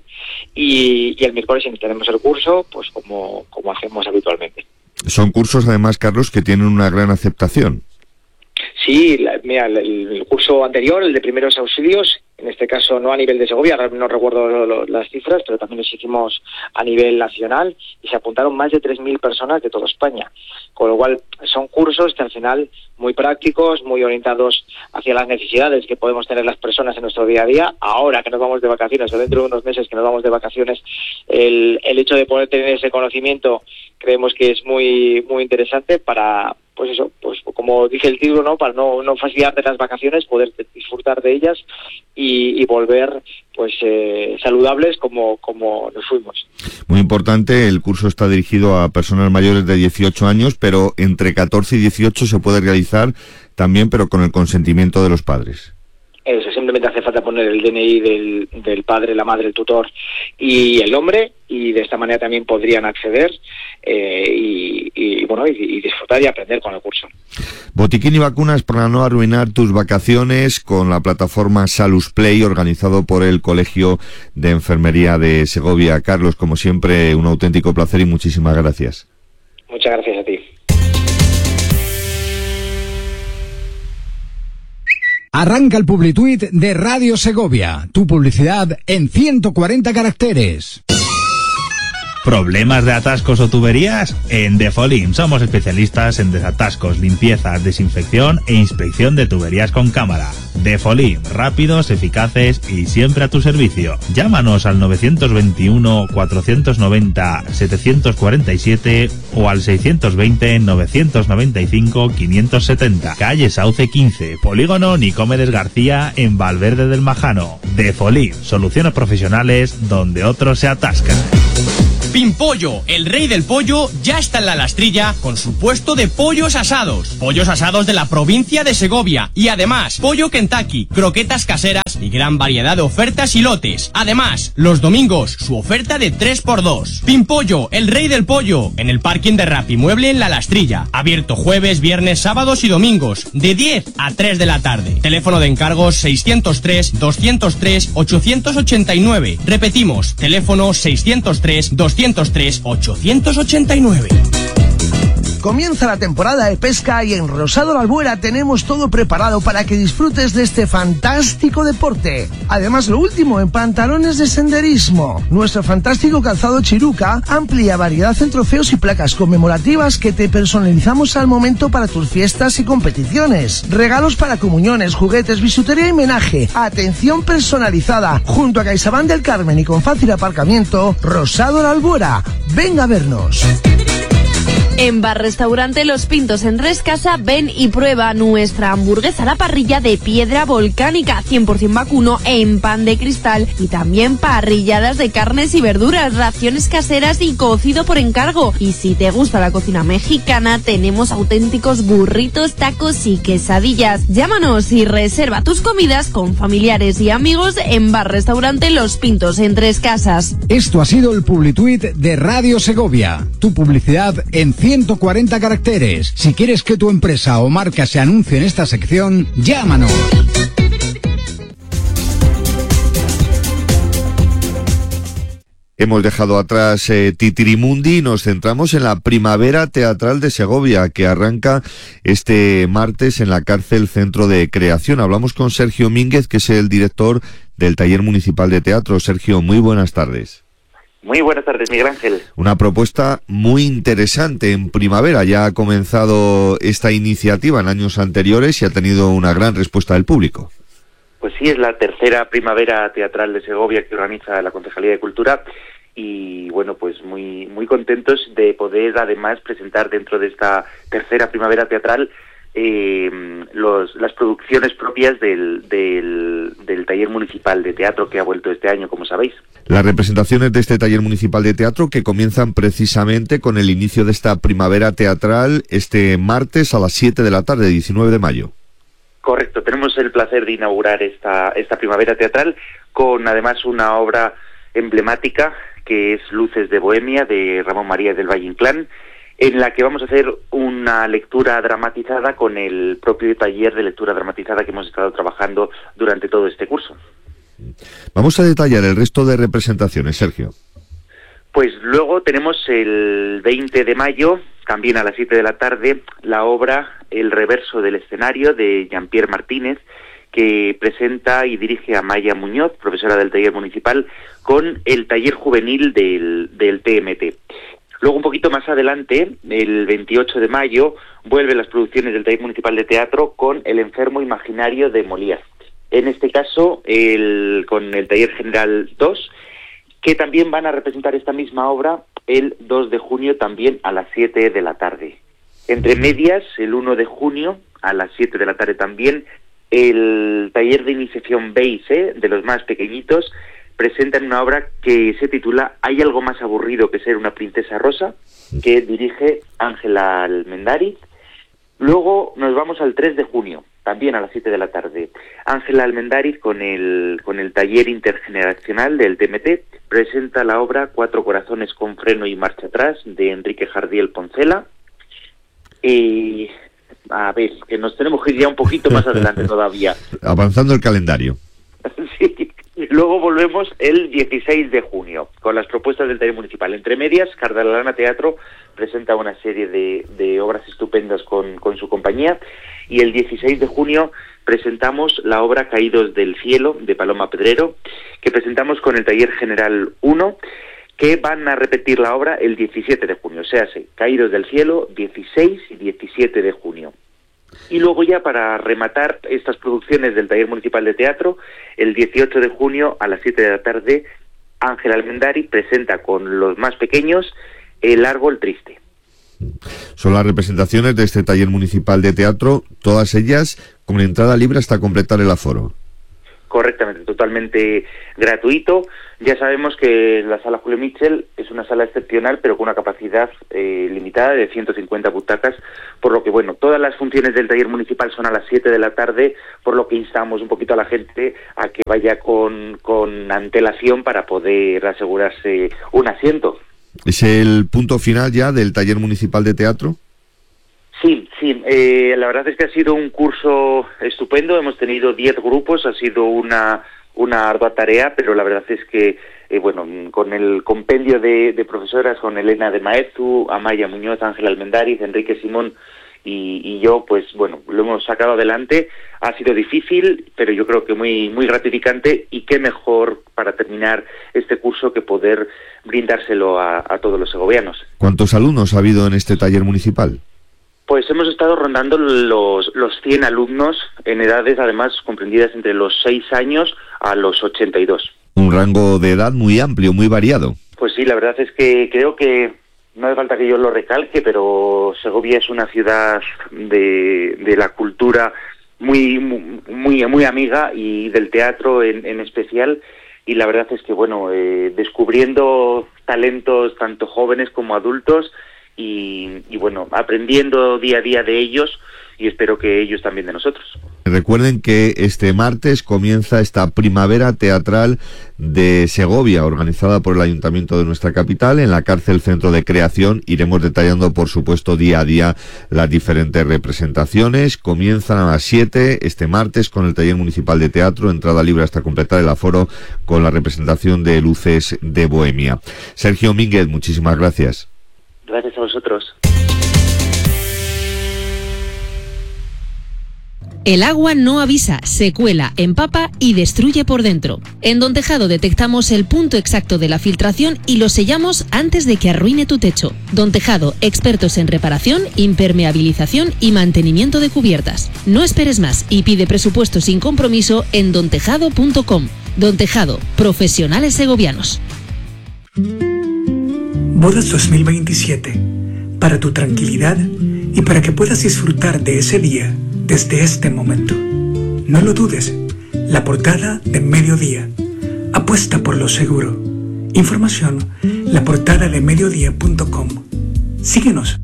y, y el miércoles tenemos el curso, pues como, como hacemos habitualmente. Son cursos, además, Carlos, que tienen una gran aceptación. Sí, la, mira, el, el curso anterior, el de primeros auxilios, en este caso no a nivel de Segovia, no recuerdo lo, lo, las cifras, pero también los hicimos a nivel nacional y se apuntaron más de tres mil personas de toda España. Con lo cual son cursos que al final muy prácticos, muy orientados hacia las necesidades que podemos tener las personas en nuestro día a día. Ahora que nos vamos de vacaciones o dentro de unos meses que nos vamos de vacaciones, el, el hecho de poder tener ese conocimiento creemos que es muy, muy interesante para... Pues eso, pues como dice el título, ¿no? Para no, no fastidiarte las vacaciones, poder disfrutar de ellas y, y volver pues eh, saludables como, como nos fuimos. Muy importante, el curso está dirigido a personas mayores de dieciocho años, pero entre catorce y dieciocho se puede realizar también, pero con el consentimiento de los padres. Eso, simplemente hace falta poner el D N I del, del padre, la madre, el tutor y el nombre, y de esta manera también podrían acceder eh, y, y, bueno, y, y disfrutar y aprender con el curso. Botiquín y vacunas para no arruinar tus vacaciones con la plataforma Salus Play, organizado por el Colegio de Enfermería de Segovia. Carlos, como siempre, un auténtico placer y muchísimas gracias. Muchas gracias a ti. Arranca el Publituit de Radio Segovia. Tu publicidad en ciento cuarenta caracteres. ¿Problemas de atascos o tuberías? En Defolim somos especialistas en desatascos, limpiezas, desinfección e inspección de tuberías con cámara. Defolim, rápidos, eficaces y siempre a tu servicio. Llámanos al nueve dos uno, cuatro nueve cero, siete cuatro siete o al seis dos cero, nueve nueve cinco, cinco siete cero. Calle Sauce quince, Polígono Nicomedes García en Valverde del Majano. Defolim, soluciones profesionales donde otros se atascan. Pimpollo, el rey del pollo, ya está en la Lastrilla con su puesto de pollos asados. Pollos asados de la provincia de Segovia y además pollo Kentucky, croquetas caseras y gran variedad de ofertas y lotes. Además, los domingos su oferta de tres por dos. Pimpollo, el rey del pollo, en el parking de Rapimueble en la Lastrilla. Abierto jueves, viernes, sábados y domingos, de diez a tres de la tarde. Teléfono de encargos seiscientos tres, doscientos tres, ochocientos ochenta y nueve. Repetimos, teléfono seiscientos tres, doscientos tres, ochocientos ochenta y nueve. Comienza la temporada de pesca y en Rosado La Albuera tenemos todo preparado para que disfrutes de este fantástico deporte. Además, lo último en pantalones de senderismo. Nuestro fantástico calzado Chiruca, amplia variedad en trofeos y placas conmemorativas que te personalizamos al momento para tus fiestas y competiciones. Regalos para comuniones, juguetes, bisutería y menaje. Atención personalizada. Junto a CaixaBank del Carmen y con fácil aparcamiento, Rosado La Albuera. Venga a vernos. En Bar Restaurante Los Pintos en Rescasa, ven y prueba nuestra hamburguesa a la parrilla de piedra volcánica, cien por ciento vacuno en pan de cristal, y también parrilladas de carnes y verduras, raciones caseras y cocido por encargo. Y si te gusta la cocina mexicana, tenemos auténticos burritos, tacos y quesadillas. Llámanos y reserva tus comidas con familiares y amigos en Bar Restaurante Los Pintos en Tres Casas. Esto ha sido el Publituit de Radio Segovia. Tu publicidad en ciento cuarenta caracteres. Si quieres que tu empresa o marca se anuncie en esta sección, llámanos. Hemos dejado atrás eh, Titirimundi y nos centramos en la Primavera Teatral de Segovia, que arranca este martes en la Cárcel Centro de Creación. Hablamos con Sergio Mínguez, que es el director del Taller Municipal de Teatro. Sergio, muy buenas tardes. Muy buenas tardes, Miguel Ángel. Una propuesta muy interesante en primavera. Ya ha comenzado esta iniciativa en años anteriores y ha tenido una gran respuesta del público. Pues sí, es la tercera Primavera Teatral de Segovia que organiza la Concejalía de Cultura y, bueno, pues muy muy contentos de poder además presentar dentro de esta tercera Primavera Teatral Eh, los, las producciones propias del, del, del Taller Municipal de Teatro que ha vuelto este año, como sabéis. Las representaciones de este Taller Municipal de Teatro que comienzan precisamente con el inicio de esta Primavera Teatral este martes a las siete de la tarde, diecinueve de mayo. Correcto, tenemos el placer de inaugurar esta, esta Primavera Teatral con además una obra emblemática que es Luces de Bohemia de Ramón María del Valle Inclán, en la que vamos a hacer una lectura dramatizada con el propio taller de lectura dramatizada que hemos estado trabajando durante todo este curso. Vamos a detallar el resto de representaciones, Sergio. Pues luego tenemos el veinte de mayo, también a las siete de la tarde, la obra El reverso del escenario de Jean-Pierre Martínez, que presenta y dirige a Maya Muñoz, profesora del taller municipal, con el taller juvenil del, del T M T. Luego, un poquito más adelante, el veintiocho de mayo, vuelven las producciones del Taller Municipal de Teatro con El enfermo imaginario de Molière. En este caso, el, con el Taller General dos, que también van a representar esta misma obra el dos de junio, también a las siete de la tarde. Entre medias, el uno de junio, a las siete de la tarde también, el Taller de Iniciación B y C, de los más pequeñitos, presentan una obra que se titula Hay algo más aburrido que ser una princesa rosa, que dirige Ángela Almendáriz. Luego nos vamos al tres de junio, también a las siete de la tarde. Ángela Almendáriz, con el, con el taller intergeneracional del T M T, presenta la obra Cuatro corazones con freno y marcha atrás, de Enrique Jardiel Poncela. Y a ver, que nos tenemos que ir ya un poquito más adelante todavía. Avanzando el calendario. Sí. Luego volvemos el dieciséis de junio con las propuestas del taller municipal. Entre medias, Cardalana Teatro presenta una serie de, de obras estupendas con, con su compañía, y el dieciséis de junio presentamos la obra Caídos del cielo, de Paloma Pedrero, que presentamos con el taller general uno, que van a repetir la obra el diecisiete de junio, o sea, Caídos del cielo, dieciséis y diecisiete de junio. Y luego ya, para rematar estas producciones del Taller Municipal de Teatro, el dieciocho de junio a las siete de la tarde, Ángel Almendáriz presenta con los más pequeños El árbol triste. Son las representaciones de este Taller Municipal de Teatro, todas ellas con entrada libre hasta completar el aforo. Correctamente, totalmente gratuito. Ya sabemos que la sala Julio Mitchell es una sala excepcional, pero con una capacidad eh, limitada de ciento cincuenta butacas, por lo que, bueno, todas las funciones del taller municipal son a las siete de la tarde, por lo que instamos un poquito a la gente a que vaya con, con antelación para poder asegurarse un asiento. ¿Es el punto final ya del Taller Municipal de Teatro? Sí, sí, eh, la verdad es que ha sido un curso estupendo, hemos tenido diez grupos, ha sido una, una ardua tarea, pero la verdad es que, eh, bueno, con el compendio de, de profesoras, con Elena de Maezu, Amaya Muñoz, Ángel Almendáriz, Enrique Simón y, y yo, pues bueno, lo hemos sacado adelante. Ha sido difícil, pero yo creo que muy, muy gratificante, y qué mejor para terminar este curso que poder brindárselo a, a todos los segovianos. ¿Cuántos alumnos ha habido en este taller municipal? Pues hemos estado rondando los, los cien alumnos, en edades además comprendidas entre los seis años a los ochenta y dos. Un rango de edad muy amplio, muy variado. Pues sí, la verdad es que creo que no hace falta que yo lo recalque, pero Segovia es una ciudad de, de la cultura muy, muy, muy amiga, y del teatro en, en especial, y la verdad es que, bueno, eh, descubriendo talentos tanto jóvenes como adultos, Y, y bueno, aprendiendo día a día de ellos, y espero que ellos también de nosotros. Recuerden que este martes comienza esta primavera teatral de Segovia, organizada por el Ayuntamiento de nuestra capital, en la Cárcel Centro de Creación. Iremos detallando, por supuesto, día a día las diferentes representaciones. Comienzan a las siete este martes con el Taller Municipal de Teatro, entrada libre hasta completar el aforo, con la representación de Luces de Bohemia. Sergio Mínguez, muchísimas gracias. Gracias a vosotros. El agua no avisa, se cuela, empapa y destruye por dentro. En Don Tejado detectamos el punto exacto de la filtración y lo sellamos antes de que arruine tu techo. Don Tejado, expertos en reparación, impermeabilización y mantenimiento de cubiertas. No esperes más y pide presupuesto sin compromiso en don tejado punto com. Don Tejado, profesionales segovianos. Bodas dos mil veintisiete, para tu tranquilidad y para que puedas disfrutar de ese día desde este momento. No lo dudes, la portada de Mediodía. Apuesta por lo seguro. Información, la portada de mediodía punto com. Síguenos.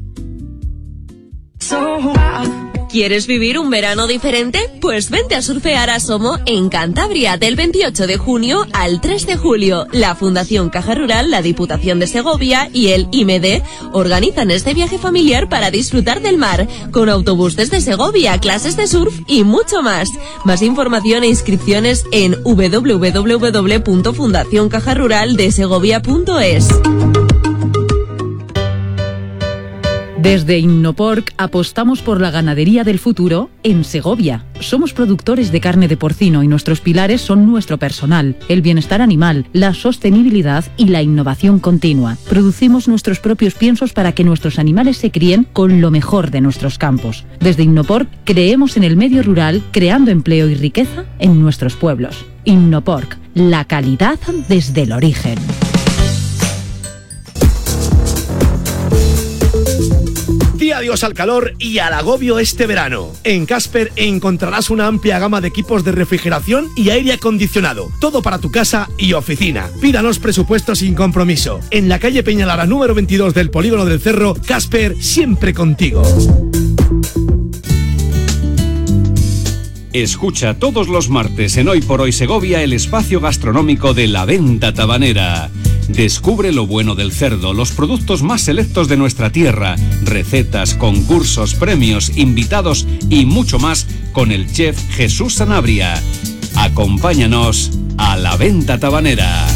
¿Quieres vivir un verano diferente? Pues vente a surfear a Somo en Cantabria del veintiocho de junio al tres de julio. La Fundación Caja Rural, la Diputación de Segovia y el I M E D organizan este viaje familiar para disfrutar del mar, con autobús desde Segovia, clases de surf y mucho más. Más información e inscripciones en doble u doble u doble u punto fundación caja rural de segovia punto es. Desde Innoporc apostamos por la ganadería del futuro en Segovia. Somos productores de carne de porcino y nuestros pilares son nuestro personal, el bienestar animal, la sostenibilidad y la innovación continua. Producimos nuestros propios piensos para que nuestros animales se críen con lo mejor de nuestros campos. Desde Innoporc creemos en el medio rural, creando empleo y riqueza en nuestros pueblos. Innoporc, la calidad desde el origen. Di adiós al calor y al agobio este verano. En Casper encontrarás una amplia gama de equipos de refrigeración y aire acondicionado. Todo para tu casa y oficina. Pídanos presupuestos sin compromiso. En la calle Peñalara número veintidós del Polígono del Cerro, Casper, siempre contigo. Escucha todos los martes en Hoy por Hoy Segovia el espacio gastronómico de La Venta Tabanera. Descubre lo bueno del cerdo, los productos más selectos de nuestra tierra, recetas, concursos, premios, invitados y mucho más con el chef Jesús Sanabria. Acompáñanos a La Venta Tabanera.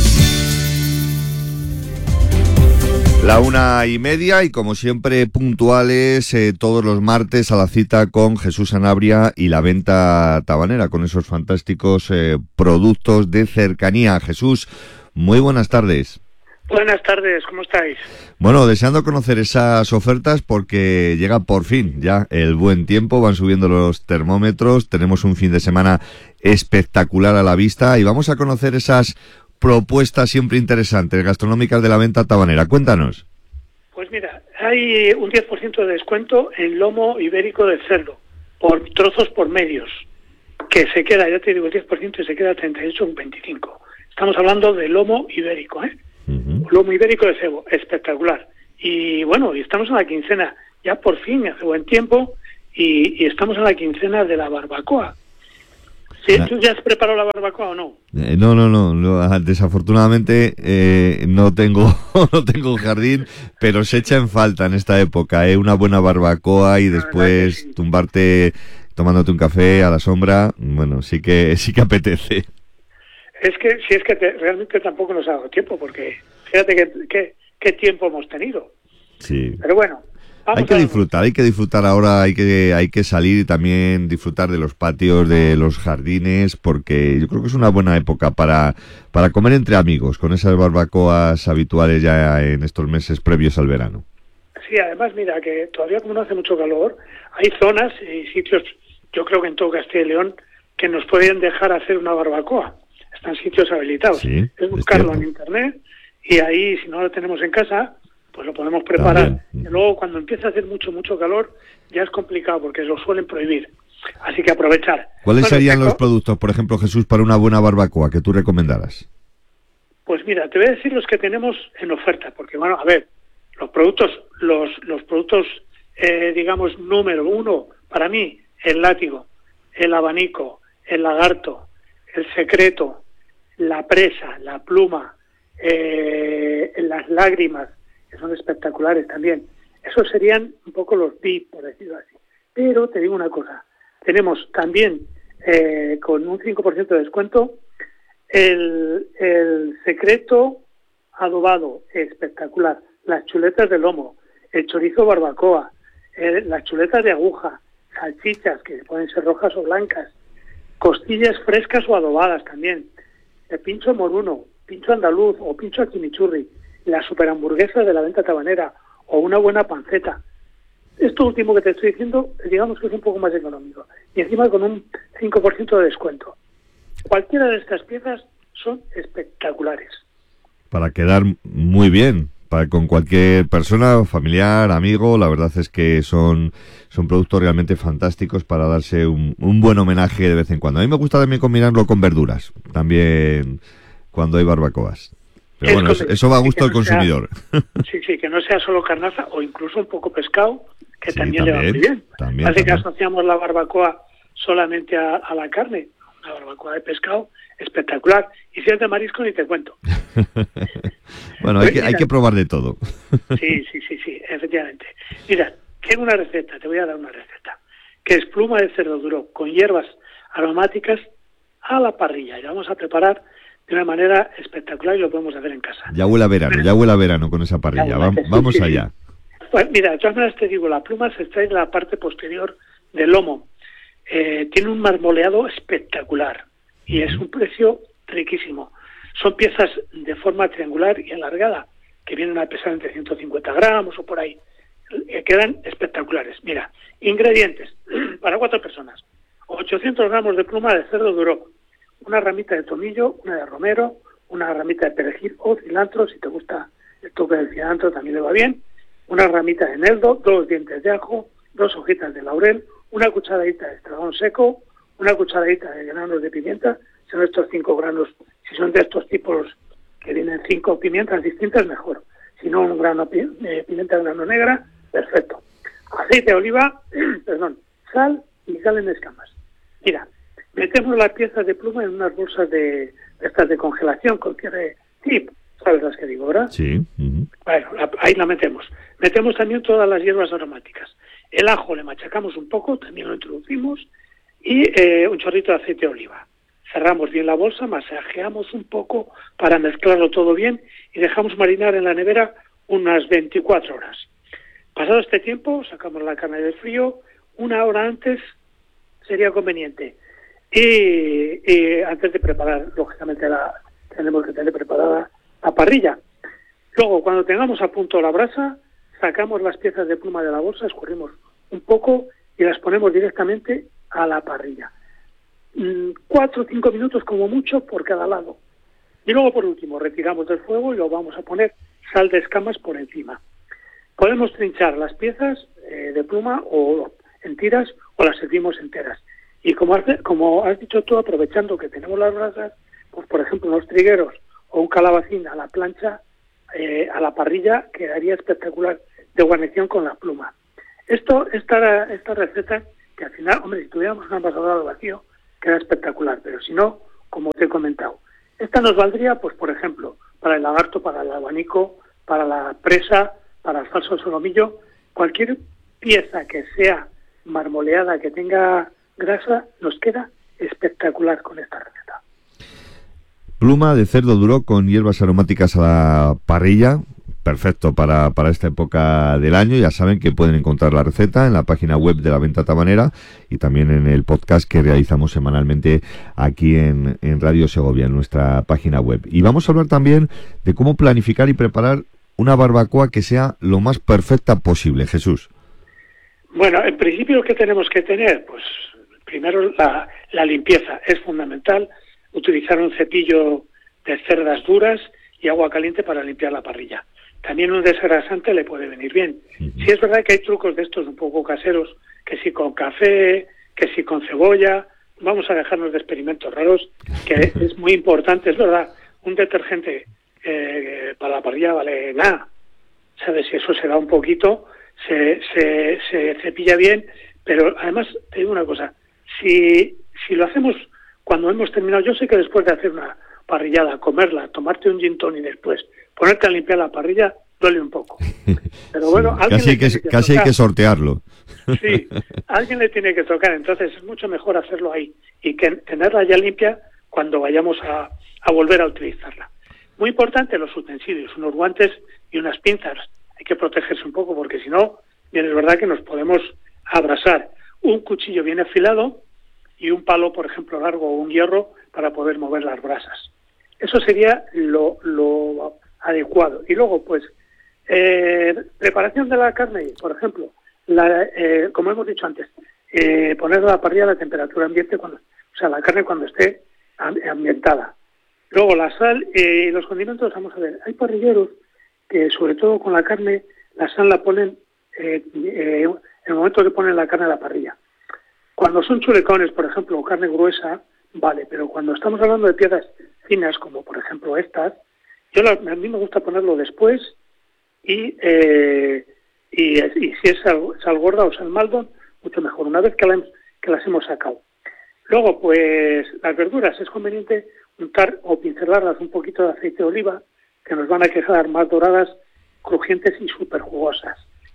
La una y media y como siempre puntuales eh, todos los martes a la cita con Jesús Sanabria y La Venta Tabanera con esos fantásticos eh, productos de cercanía. Jesús, muy buenas tardes. Buenas tardes, ¿cómo estáis? Bueno, deseando conocer esas ofertas porque llega por fin ya el buen tiempo, van subiendo los termómetros, tenemos un fin de semana espectacular a la vista y vamos a conocer esas propuestas siempre interesantes gastronómicas de La Venta Tabanera. Cuéntanos. Pues mira, hay un diez por ciento de descuento en lomo ibérico de cerdo, por trozos por medios, que se queda, ya te digo, el diez por ciento y se queda treinta y ocho con veinticinco. Estamos hablando de lomo ibérico, ¿eh? Uh-huh. Lomo ibérico de cebo, espectacular. Y bueno, y estamos en la quincena, ya por fin, hace buen tiempo, y, y estamos en la quincena de la barbacoa. ¿Sí? ¿Tú ya has preparado la barbacoa o no? Eh, no, no, no, no, desafortunadamente eh, no tengo no tengo jardín, pero se echa en falta en esta época, ¿eh? Una buena barbacoa y después sí. tumbarte tomándote un café a la sombra, bueno, sí que sí que apetece. Es que si es que te, realmente tampoco nos ha dado tiempo, porque fíjate que, que, qué tiempo hemos tenido. Sí. Pero bueno. Hay que disfrutar, hay que disfrutar ahora, hay que hay que salir y también disfrutar de los patios, de los jardines, porque yo creo que es una buena época para, para comer entre amigos, con esas barbacoas habituales ya en estos meses previos al verano. Sí, además mira que todavía como no hace mucho calor, hay zonas y sitios, yo creo que en todo Castilla y León, que nos pueden dejar hacer una barbacoa. Están sitios habilitados. Sí, es buscarlo es en internet y ahí, si no lo tenemos en casa, pues lo podemos preparar. Y luego cuando empieza a hacer mucho, mucho calor, ya es complicado porque lo suelen prohibir. Así que aprovechar. ¿Cuáles bueno, serían tengo... los productos, por ejemplo, Jesús, para una buena barbacoa que tú recomendaras? Pues mira, te voy a decir los que tenemos en oferta, porque bueno, a ver, los productos, los, los productos, eh, digamos, número uno, para mí, el látigo, el abanico, el lagarto, el secreto, la presa, la pluma, eh, las lágrimas, que son espectaculares también. Esos serían un poco los V I P, por decirlo así. Pero te digo una cosa, tenemos también eh, con un cinco por ciento de descuento el, el secreto adobado, espectacular, las chuletas de lomo, el chorizo barbacoa, eh, las chuletas de aguja, salchichas que pueden ser rojas o blancas, costillas frescas o adobadas también, el pincho moruno, pincho andaluz o pincho chimichurri, la superhamburguesa de La Venta Tabanera o una buena panceta. Esto último que te estoy diciendo, digamos que es un poco más económico y encima con un cinco por ciento de descuento. Cualquiera de estas piezas son espectaculares. Para quedar muy bien, para con cualquier persona, familiar, amigo, la verdad es que son, son productos realmente fantásticos para darse un, un buen homenaje de vez en cuando. A mí me gusta también combinarlo con verduras, también cuando hay barbacoas. Pero bueno, eso, eso va a gusto del consumidor. Sea, sí, sí, que no sea solo carnaza o incluso un poco pescado, que sí, también, también le va muy bien. También, Así también. que asociamos la barbacoa solamente a, a la carne, una barbacoa de pescado espectacular. Y si es de marisco ni te cuento. Bueno, hay que, hay que probar de todo. Sí, sí, sí, sí, efectivamente. Mira, tengo una receta, te voy a dar una receta, que es pluma de cerdo duro con hierbas aromáticas a la parrilla. Y la vamos a preparar de una manera espectacular y lo podemos hacer en casa. Ya huele a verano, ya huele a verano con esa parrilla. Va, vamos sí, allá. Sí. Pues mira, de todas maneras te digo, la pluma se extrae de la parte posterior del lomo. Eh, tiene un marmoleado espectacular y uh-huh. es un precio riquísimo. Son piezas de forma triangular y alargada que vienen a pesar entre ciento cincuenta gramos o por ahí. Eh, quedan espectaculares. Mira, ingredientes para cuatro personas. ochocientos gramos de pluma de cerdo duro, una ramita de tomillo, una de romero, una ramita de perejil o cilantro, si te gusta el toque del cilantro también le va bien, una ramita de eneldo, dos dientes de ajo, dos hojitas de laurel, una cucharadita de estragon seco, una cucharadita de granos de pimienta, son estos cinco granos, si son de estos tipos que vienen cinco pimientas distintas, mejor. Si no, un grano de pimienta de grano negra, perfecto. Aceite de oliva, perdón, sal y sal en escamas. Mira, metemos las piezas de pluma en unas bolsas de estas de congelación con cierre tip, ¿sabes las que digo, verdad? Sí. Uh-huh. Bueno, la, ahí la metemos. Metemos también todas las hierbas aromáticas. El ajo le machacamos un poco, también lo introducimos, y eh, un chorrito de aceite de oliva. Cerramos bien la bolsa, masajeamos un poco para mezclarlo todo bien y dejamos marinar en la nevera unas veinticuatro horas. Pasado este tiempo, sacamos la carne del frío, una hora antes sería conveniente. Y, y antes de preparar, lógicamente, la, tenemos que tener preparada la parrilla. Luego, cuando tengamos a punto la brasa, sacamos las piezas de pluma de la bolsa, escurrimos un poco y las ponemos directamente a la parrilla. Mm, cuatro o cinco minutos como mucho por cada lado. Y luego, por último, retiramos del fuego y lo vamos a poner sal de escamas por encima. Podemos trinchar las piezas eh, de pluma o en tiras o las servimos enteras. Y como has, como has dicho tú, aprovechando que tenemos las brasas, pues por ejemplo unos trigueros o un calabacín a la plancha, eh, a la parrilla, quedaría espectacular de guarnición con la pluma. Esto, esta, esta receta, que al final, hombre, si tuviéramos una envasadora al vacío, queda espectacular, pero si no, como te he comentado, esta nos valdría, pues por ejemplo, para el lagarto, para el abanico, para la presa, para el falso solomillo, cualquier pieza que sea marmoleada, que tenga grasa, nos queda espectacular con esta receta. Pluma de cerdo duro con hierbas aromáticas a la parrilla, perfecto para, para esta época del año. Ya saben que pueden encontrar la receta en la página web de La Venta Tabanera y también en el podcast que realizamos semanalmente aquí en, en Radio Segovia, en nuestra página web. Y vamos a hablar también de cómo planificar y preparar una barbacoa que sea lo más perfecta posible. Jesús. Bueno, en principio lo que tenemos que tener, pues primero la, la limpieza es fundamental. Utilizar un cepillo de cerdas duras y agua caliente para limpiar la parrilla. También un desgrasante le puede venir bien. Sí es verdad que hay trucos de estos un poco caseros, que si con café, que si con cebolla, vamos a dejarnos de experimentos raros, que es muy importante, es verdad, un detergente eh, para la parrilla vale nada, ¿sabes? Si eso se da un poquito, se, se, se cepilla bien, pero además te digo una cosa, si, si lo hacemos cuando hemos terminado, yo sé que después de hacer una parrillada, comerla, tomarte un gin tonic y después ponerte a limpiar la parrilla, duele un poco. Pero bueno, sí, alguien casi, le que, tiene que casi hay tocar. que sortearlo. Sí, alguien le tiene que tocar, entonces es mucho mejor hacerlo ahí y que tenerla ya limpia cuando vayamos a, a volver a utilizarla. Muy importante los utensilios, unos guantes y unas pinzas. Hay que protegerse un poco porque si no, bien es verdad que nos podemos abrasar. Un cuchillo bien afilado y un palo, por ejemplo, largo o un hierro para poder mover las brasas. Eso sería lo, lo adecuado. Y luego, pues, eh, preparación de la carne, por ejemplo, la, eh, como hemos dicho antes, eh, poner la parrilla a la temperatura ambiente, cuando, o sea, la carne cuando esté ambientada. Luego la sal eh, y los condimentos, vamos a ver, hay parrilleros que sobre todo con la carne, la sal la ponen eh, eh, en el momento que ponen la carne a la parrilla. Cuando son chulecones, por ejemplo, o carne gruesa, vale, pero cuando estamos hablando de piezas finas, como por ejemplo estas, yo la, a mí me gusta ponerlo después y, eh, y, y si es sal, sal gorda o sal maldon, mucho mejor, una vez que, la, que las hemos sacado. Luego, pues, las verduras es conveniente untar o pincelarlas un poquito de aceite de oliva, que nos van a quedar más doradas, crujientes y súper jugosas.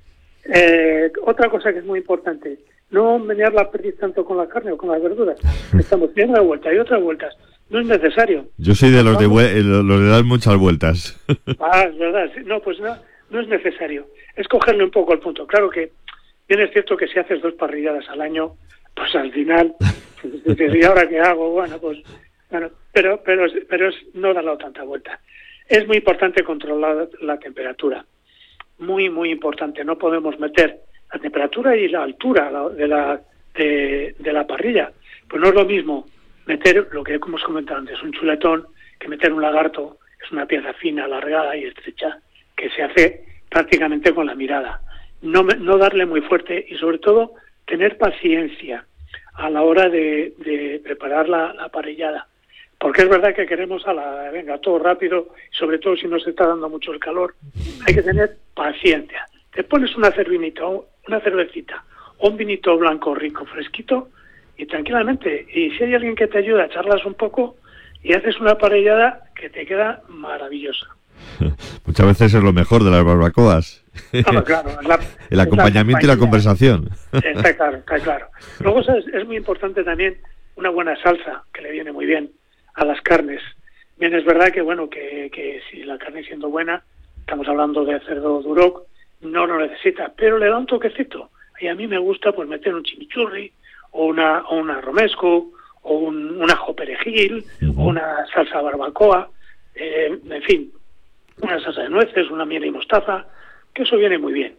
Eh, otra cosa que es muy importante, no menear la perdiz tanto con la carne o con las verduras. Estamos dando una vuelta y otras vueltas. No es necesario. Yo soy de los de, vue- los de dar muchas vueltas. Ah, es verdad. No, pues no, no es necesario. Es cogerle un poco el punto. Claro que bien es cierto que si haces dos parrilladas al año, pues al final, ¿y ahora qué hago? Bueno, pues, bueno, pero, pero, pero es no darle tanta vuelta. Es muy importante controlar la temperatura. Muy, muy importante. No podemos meter la temperatura y la altura de la de, de la parrilla. Pues no es lo mismo meter lo que hemos comentado antes, un chuletón, que meter un lagarto, es una pieza fina, alargada y estrecha, que se hace prácticamente con la mirada. No, no darle muy fuerte y sobre todo tener paciencia a la hora de, de preparar la, la parrillada. Porque es verdad que queremos a la, venga, todo rápido, sobre todo si nos está dando mucho el calor, hay que tener paciencia. Te pones una cervinita, una cervecita, o un vinito blanco rico, fresquito, y tranquilamente. Y si hay alguien que te ayuda, charlas un poco y haces una parrillada que te queda maravillosa. Muchas veces es lo mejor de las barbacoas. Claro, claro, es la, el acompañamiento y la conversación. Está claro, está claro. Luego es, es muy importante también una buena salsa, que le viene muy bien a las carnes. Bien, es verdad que bueno que, que si la carne siendo buena, estamos hablando de cerdo duroc, no lo necesita, pero le da un toquecito. Y a mí me gusta pues meter un chimichurri, o una, o una romesco, o un, un ajo perejil, uh-huh. o una salsa barbacoa, eh, en fin, una salsa de nueces, una miel y mostaza, que eso viene muy bien.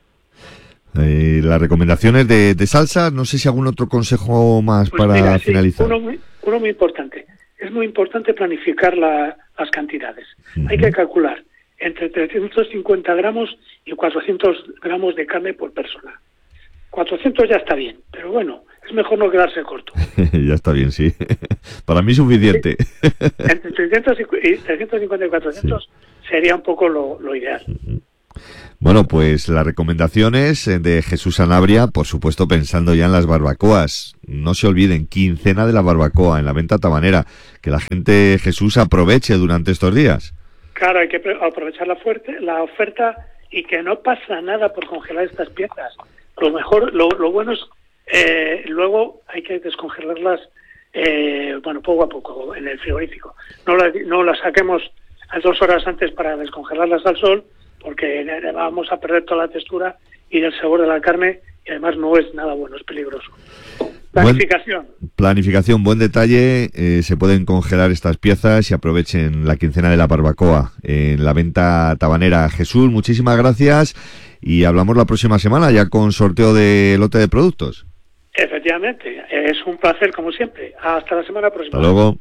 Eh, las recomendaciones de, de salsa, no sé si algún otro consejo más pues para mira, finalizar. Sí, uno, muy, uno muy importante. Es muy importante planificar la, las cantidades. Uh-huh. Hay que calcular entre trescientos cincuenta gramos y cuatrocientos gramos de carne por persona. cuatrocientos ya está bien, pero bueno, es mejor no quedarse corto. Ya está bien, sí. Para mí suficiente. Entre trescientos cincuenta y cuatrocientos sí. Sería un poco lo, lo ideal. Uh-huh. Bueno, pues las recomendaciones de Jesús Sanabria, por supuesto pensando ya en las barbacoas. No se olviden, quincena de la barbacoa en la venta tabanera. Que la gente, Jesús, aproveche durante estos días. Claro, hay que aprovechar la, fuerte, la oferta y que no pasa nada por congelar estas piezas. Lo mejor, lo, lo bueno es, eh, luego hay que descongelarlas, eh, bueno, poco a poco en el frigorífico. No las no la saquemos a dos horas antes para descongelarlas al sol, porque vamos a perder toda la textura y el sabor de la carne, y además no es nada bueno, es peligroso. Planificación. Buen, planificación, buen detalle. Eh, se pueden congelar estas piezas y aprovechen la quincena de la barbacoa en la venta tabanera. Jesús, muchísimas gracias y hablamos la próxima semana ya con sorteo de lote de productos. Efectivamente, es un placer como siempre. Hasta la semana próxima. Hasta luego.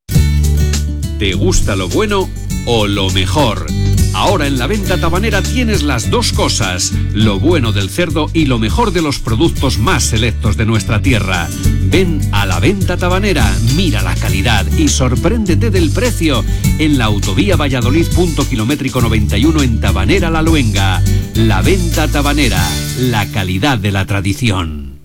¿Te gusta lo bueno o lo mejor? Ahora en la venta tabanera tienes las dos cosas, lo bueno del cerdo y lo mejor de los productos más selectos de nuestra tierra. Ven a la venta tabanera, mira la calidad y sorpréndete del precio en la autovía Valladolid punto kilométrico noventa y uno en Tabanera La Luenga. La venta tabanera, la calidad de la tradición.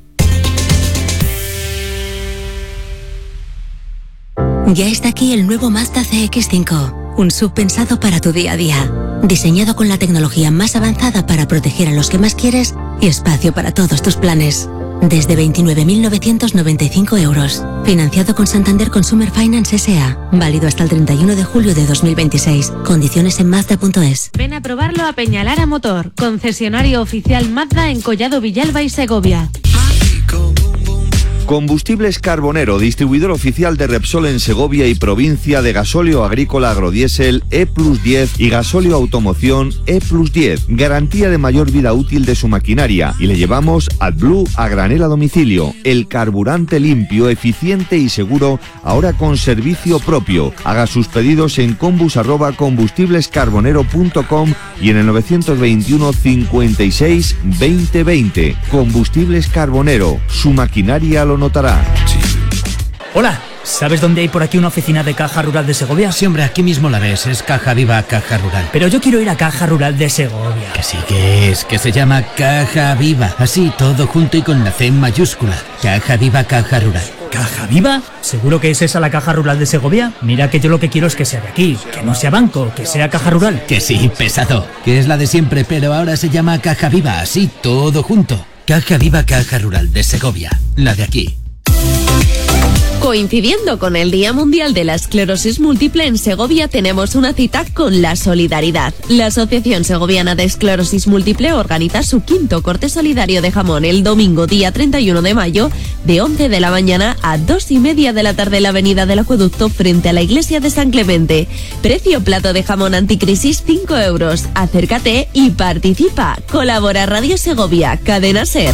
Ya está aquí el nuevo Mazda C X cinco. Un S U V pensado para tu día a día. Diseñado con la tecnología más avanzada para proteger a los que más quieres y espacio para todos tus planes. Desde veintinueve mil novecientos noventa y cinco euros. Financiado con Santander Consumer Finance S A. Válido hasta el treinta y uno de julio de dos mil veintiséis. Condiciones en Mazda punto es. Ven a probarlo a Peñalara Motor. Concesionario oficial Mazda en Collado Villalba y Segovia. Combustibles Carbonero, distribuidor oficial de Repsol en Segovia y provincia, de gasóleo agrícola agrodiesel E plus diez y gasóleo automoción E plus diez. Garantía de mayor vida útil de su maquinaria. Y le llevamos AdBlue a granel a domicilio. El carburante limpio, eficiente y seguro, ahora con servicio propio. Haga sus pedidos en combus arroba combustiblescarbonero punto com y en el novecientos veintiuno cincuenta y seis veinte veinte. Combustibles Carbonero, su maquinaria lo notará. Hola, ¿sabes dónde hay por aquí una oficina de Caja Rural de Segovia? Sí, hombre, aquí mismo la ves, es Caja Viva Caja Rural. Pero yo quiero ir a Caja Rural de Segovia. Que sí que es, que se llama Caja Viva, así todo junto y con la C mayúscula. Caja Viva Caja Rural. ¿Caja Viva? ¿Seguro que es esa la Caja Rural de Segovia? Mira que yo lo que quiero es que sea de aquí, que no sea banco, que sea Caja Rural. Que sí, pesado, que es la de siempre, pero ahora se llama Caja Viva, así todo junto. Caja Viva Caja Rural de Segovia, la de aquí. Coincidiendo con el Día Mundial de la Esclerosis Múltiple, en Segovia tenemos una cita con la solidaridad. La Asociación Segoviana de Esclerosis Múltiple organiza su quinto corte solidario de jamón el domingo día treinta y uno de mayo, de once de la mañana a dos y media de la tarde en la avenida del Acueducto frente a la iglesia de San Clemente. Precio plato de jamón anticrisis cinco euros. Acércate y participa. Colabora Radio Segovia, Cadena SER.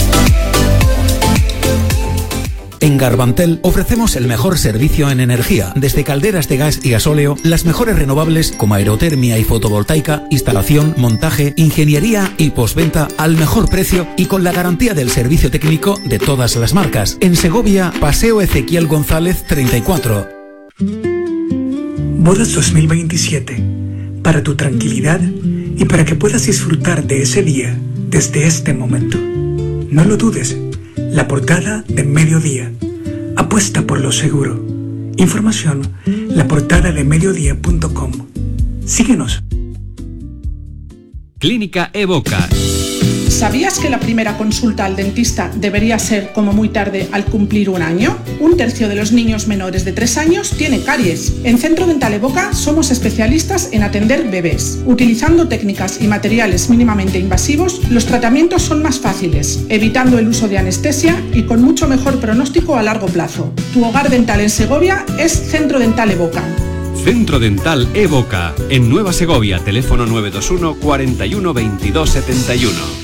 En Garbantel ofrecemos el mejor servicio en energía, desde calderas de gas y gasóleo, las mejores renovables como aerotermia y fotovoltaica, instalación, montaje, ingeniería y postventa al mejor precio y con la garantía del servicio técnico de todas las marcas. En Segovia, Paseo Ezequiel González treinta y cuatro. Bodas dos mil veintisiete. Para tu tranquilidad y para que puedas disfrutar de ese día desde este momento. No lo dudes. La portada de Mediodía. Apuesta por lo seguro. Información, la portada de mediodía punto com. Síguenos. Clínica Evoca. ¿Sabías que la primera consulta al dentista debería ser como muy tarde al cumplir un año? Un tercio de los niños menores de tres años tiene caries. En Centro Dental Evoca somos especialistas en atender bebés. Utilizando técnicas y materiales mínimamente invasivos, los tratamientos son más fáciles, evitando el uso de anestesia y con mucho mejor pronóstico a largo plazo. Tu hogar dental en Segovia es Centro Dental Evoca. Centro Dental Evoca, en Nueva Segovia, teléfono nueve dos uno, cuarenta y uno, veintidós setenta y uno.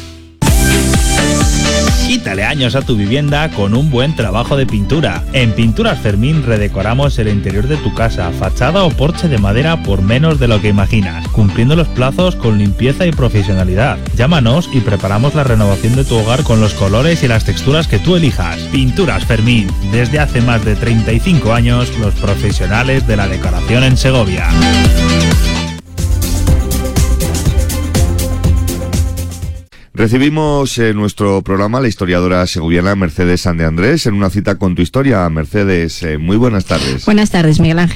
Quítale años a tu vivienda con un buen trabajo de pintura. En Pinturas Fermín redecoramos el interior de tu casa, fachada o porche de madera por menos de lo que imaginas, cumpliendo los plazos con limpieza y profesionalidad. Llámanos y preparamos la renovación de tu hogar con los colores y las texturas que tú elijas. Pinturas Fermín, desde hace más de treinta y cinco años, los profesionales de la decoración en Segovia. Recibimos en nuestro programa la historiadora segoviana Mercedes San de Andrés en una cita con tu historia. Mercedes, eh, muy buenas tardes. Buenas tardes, Miguel Ángel.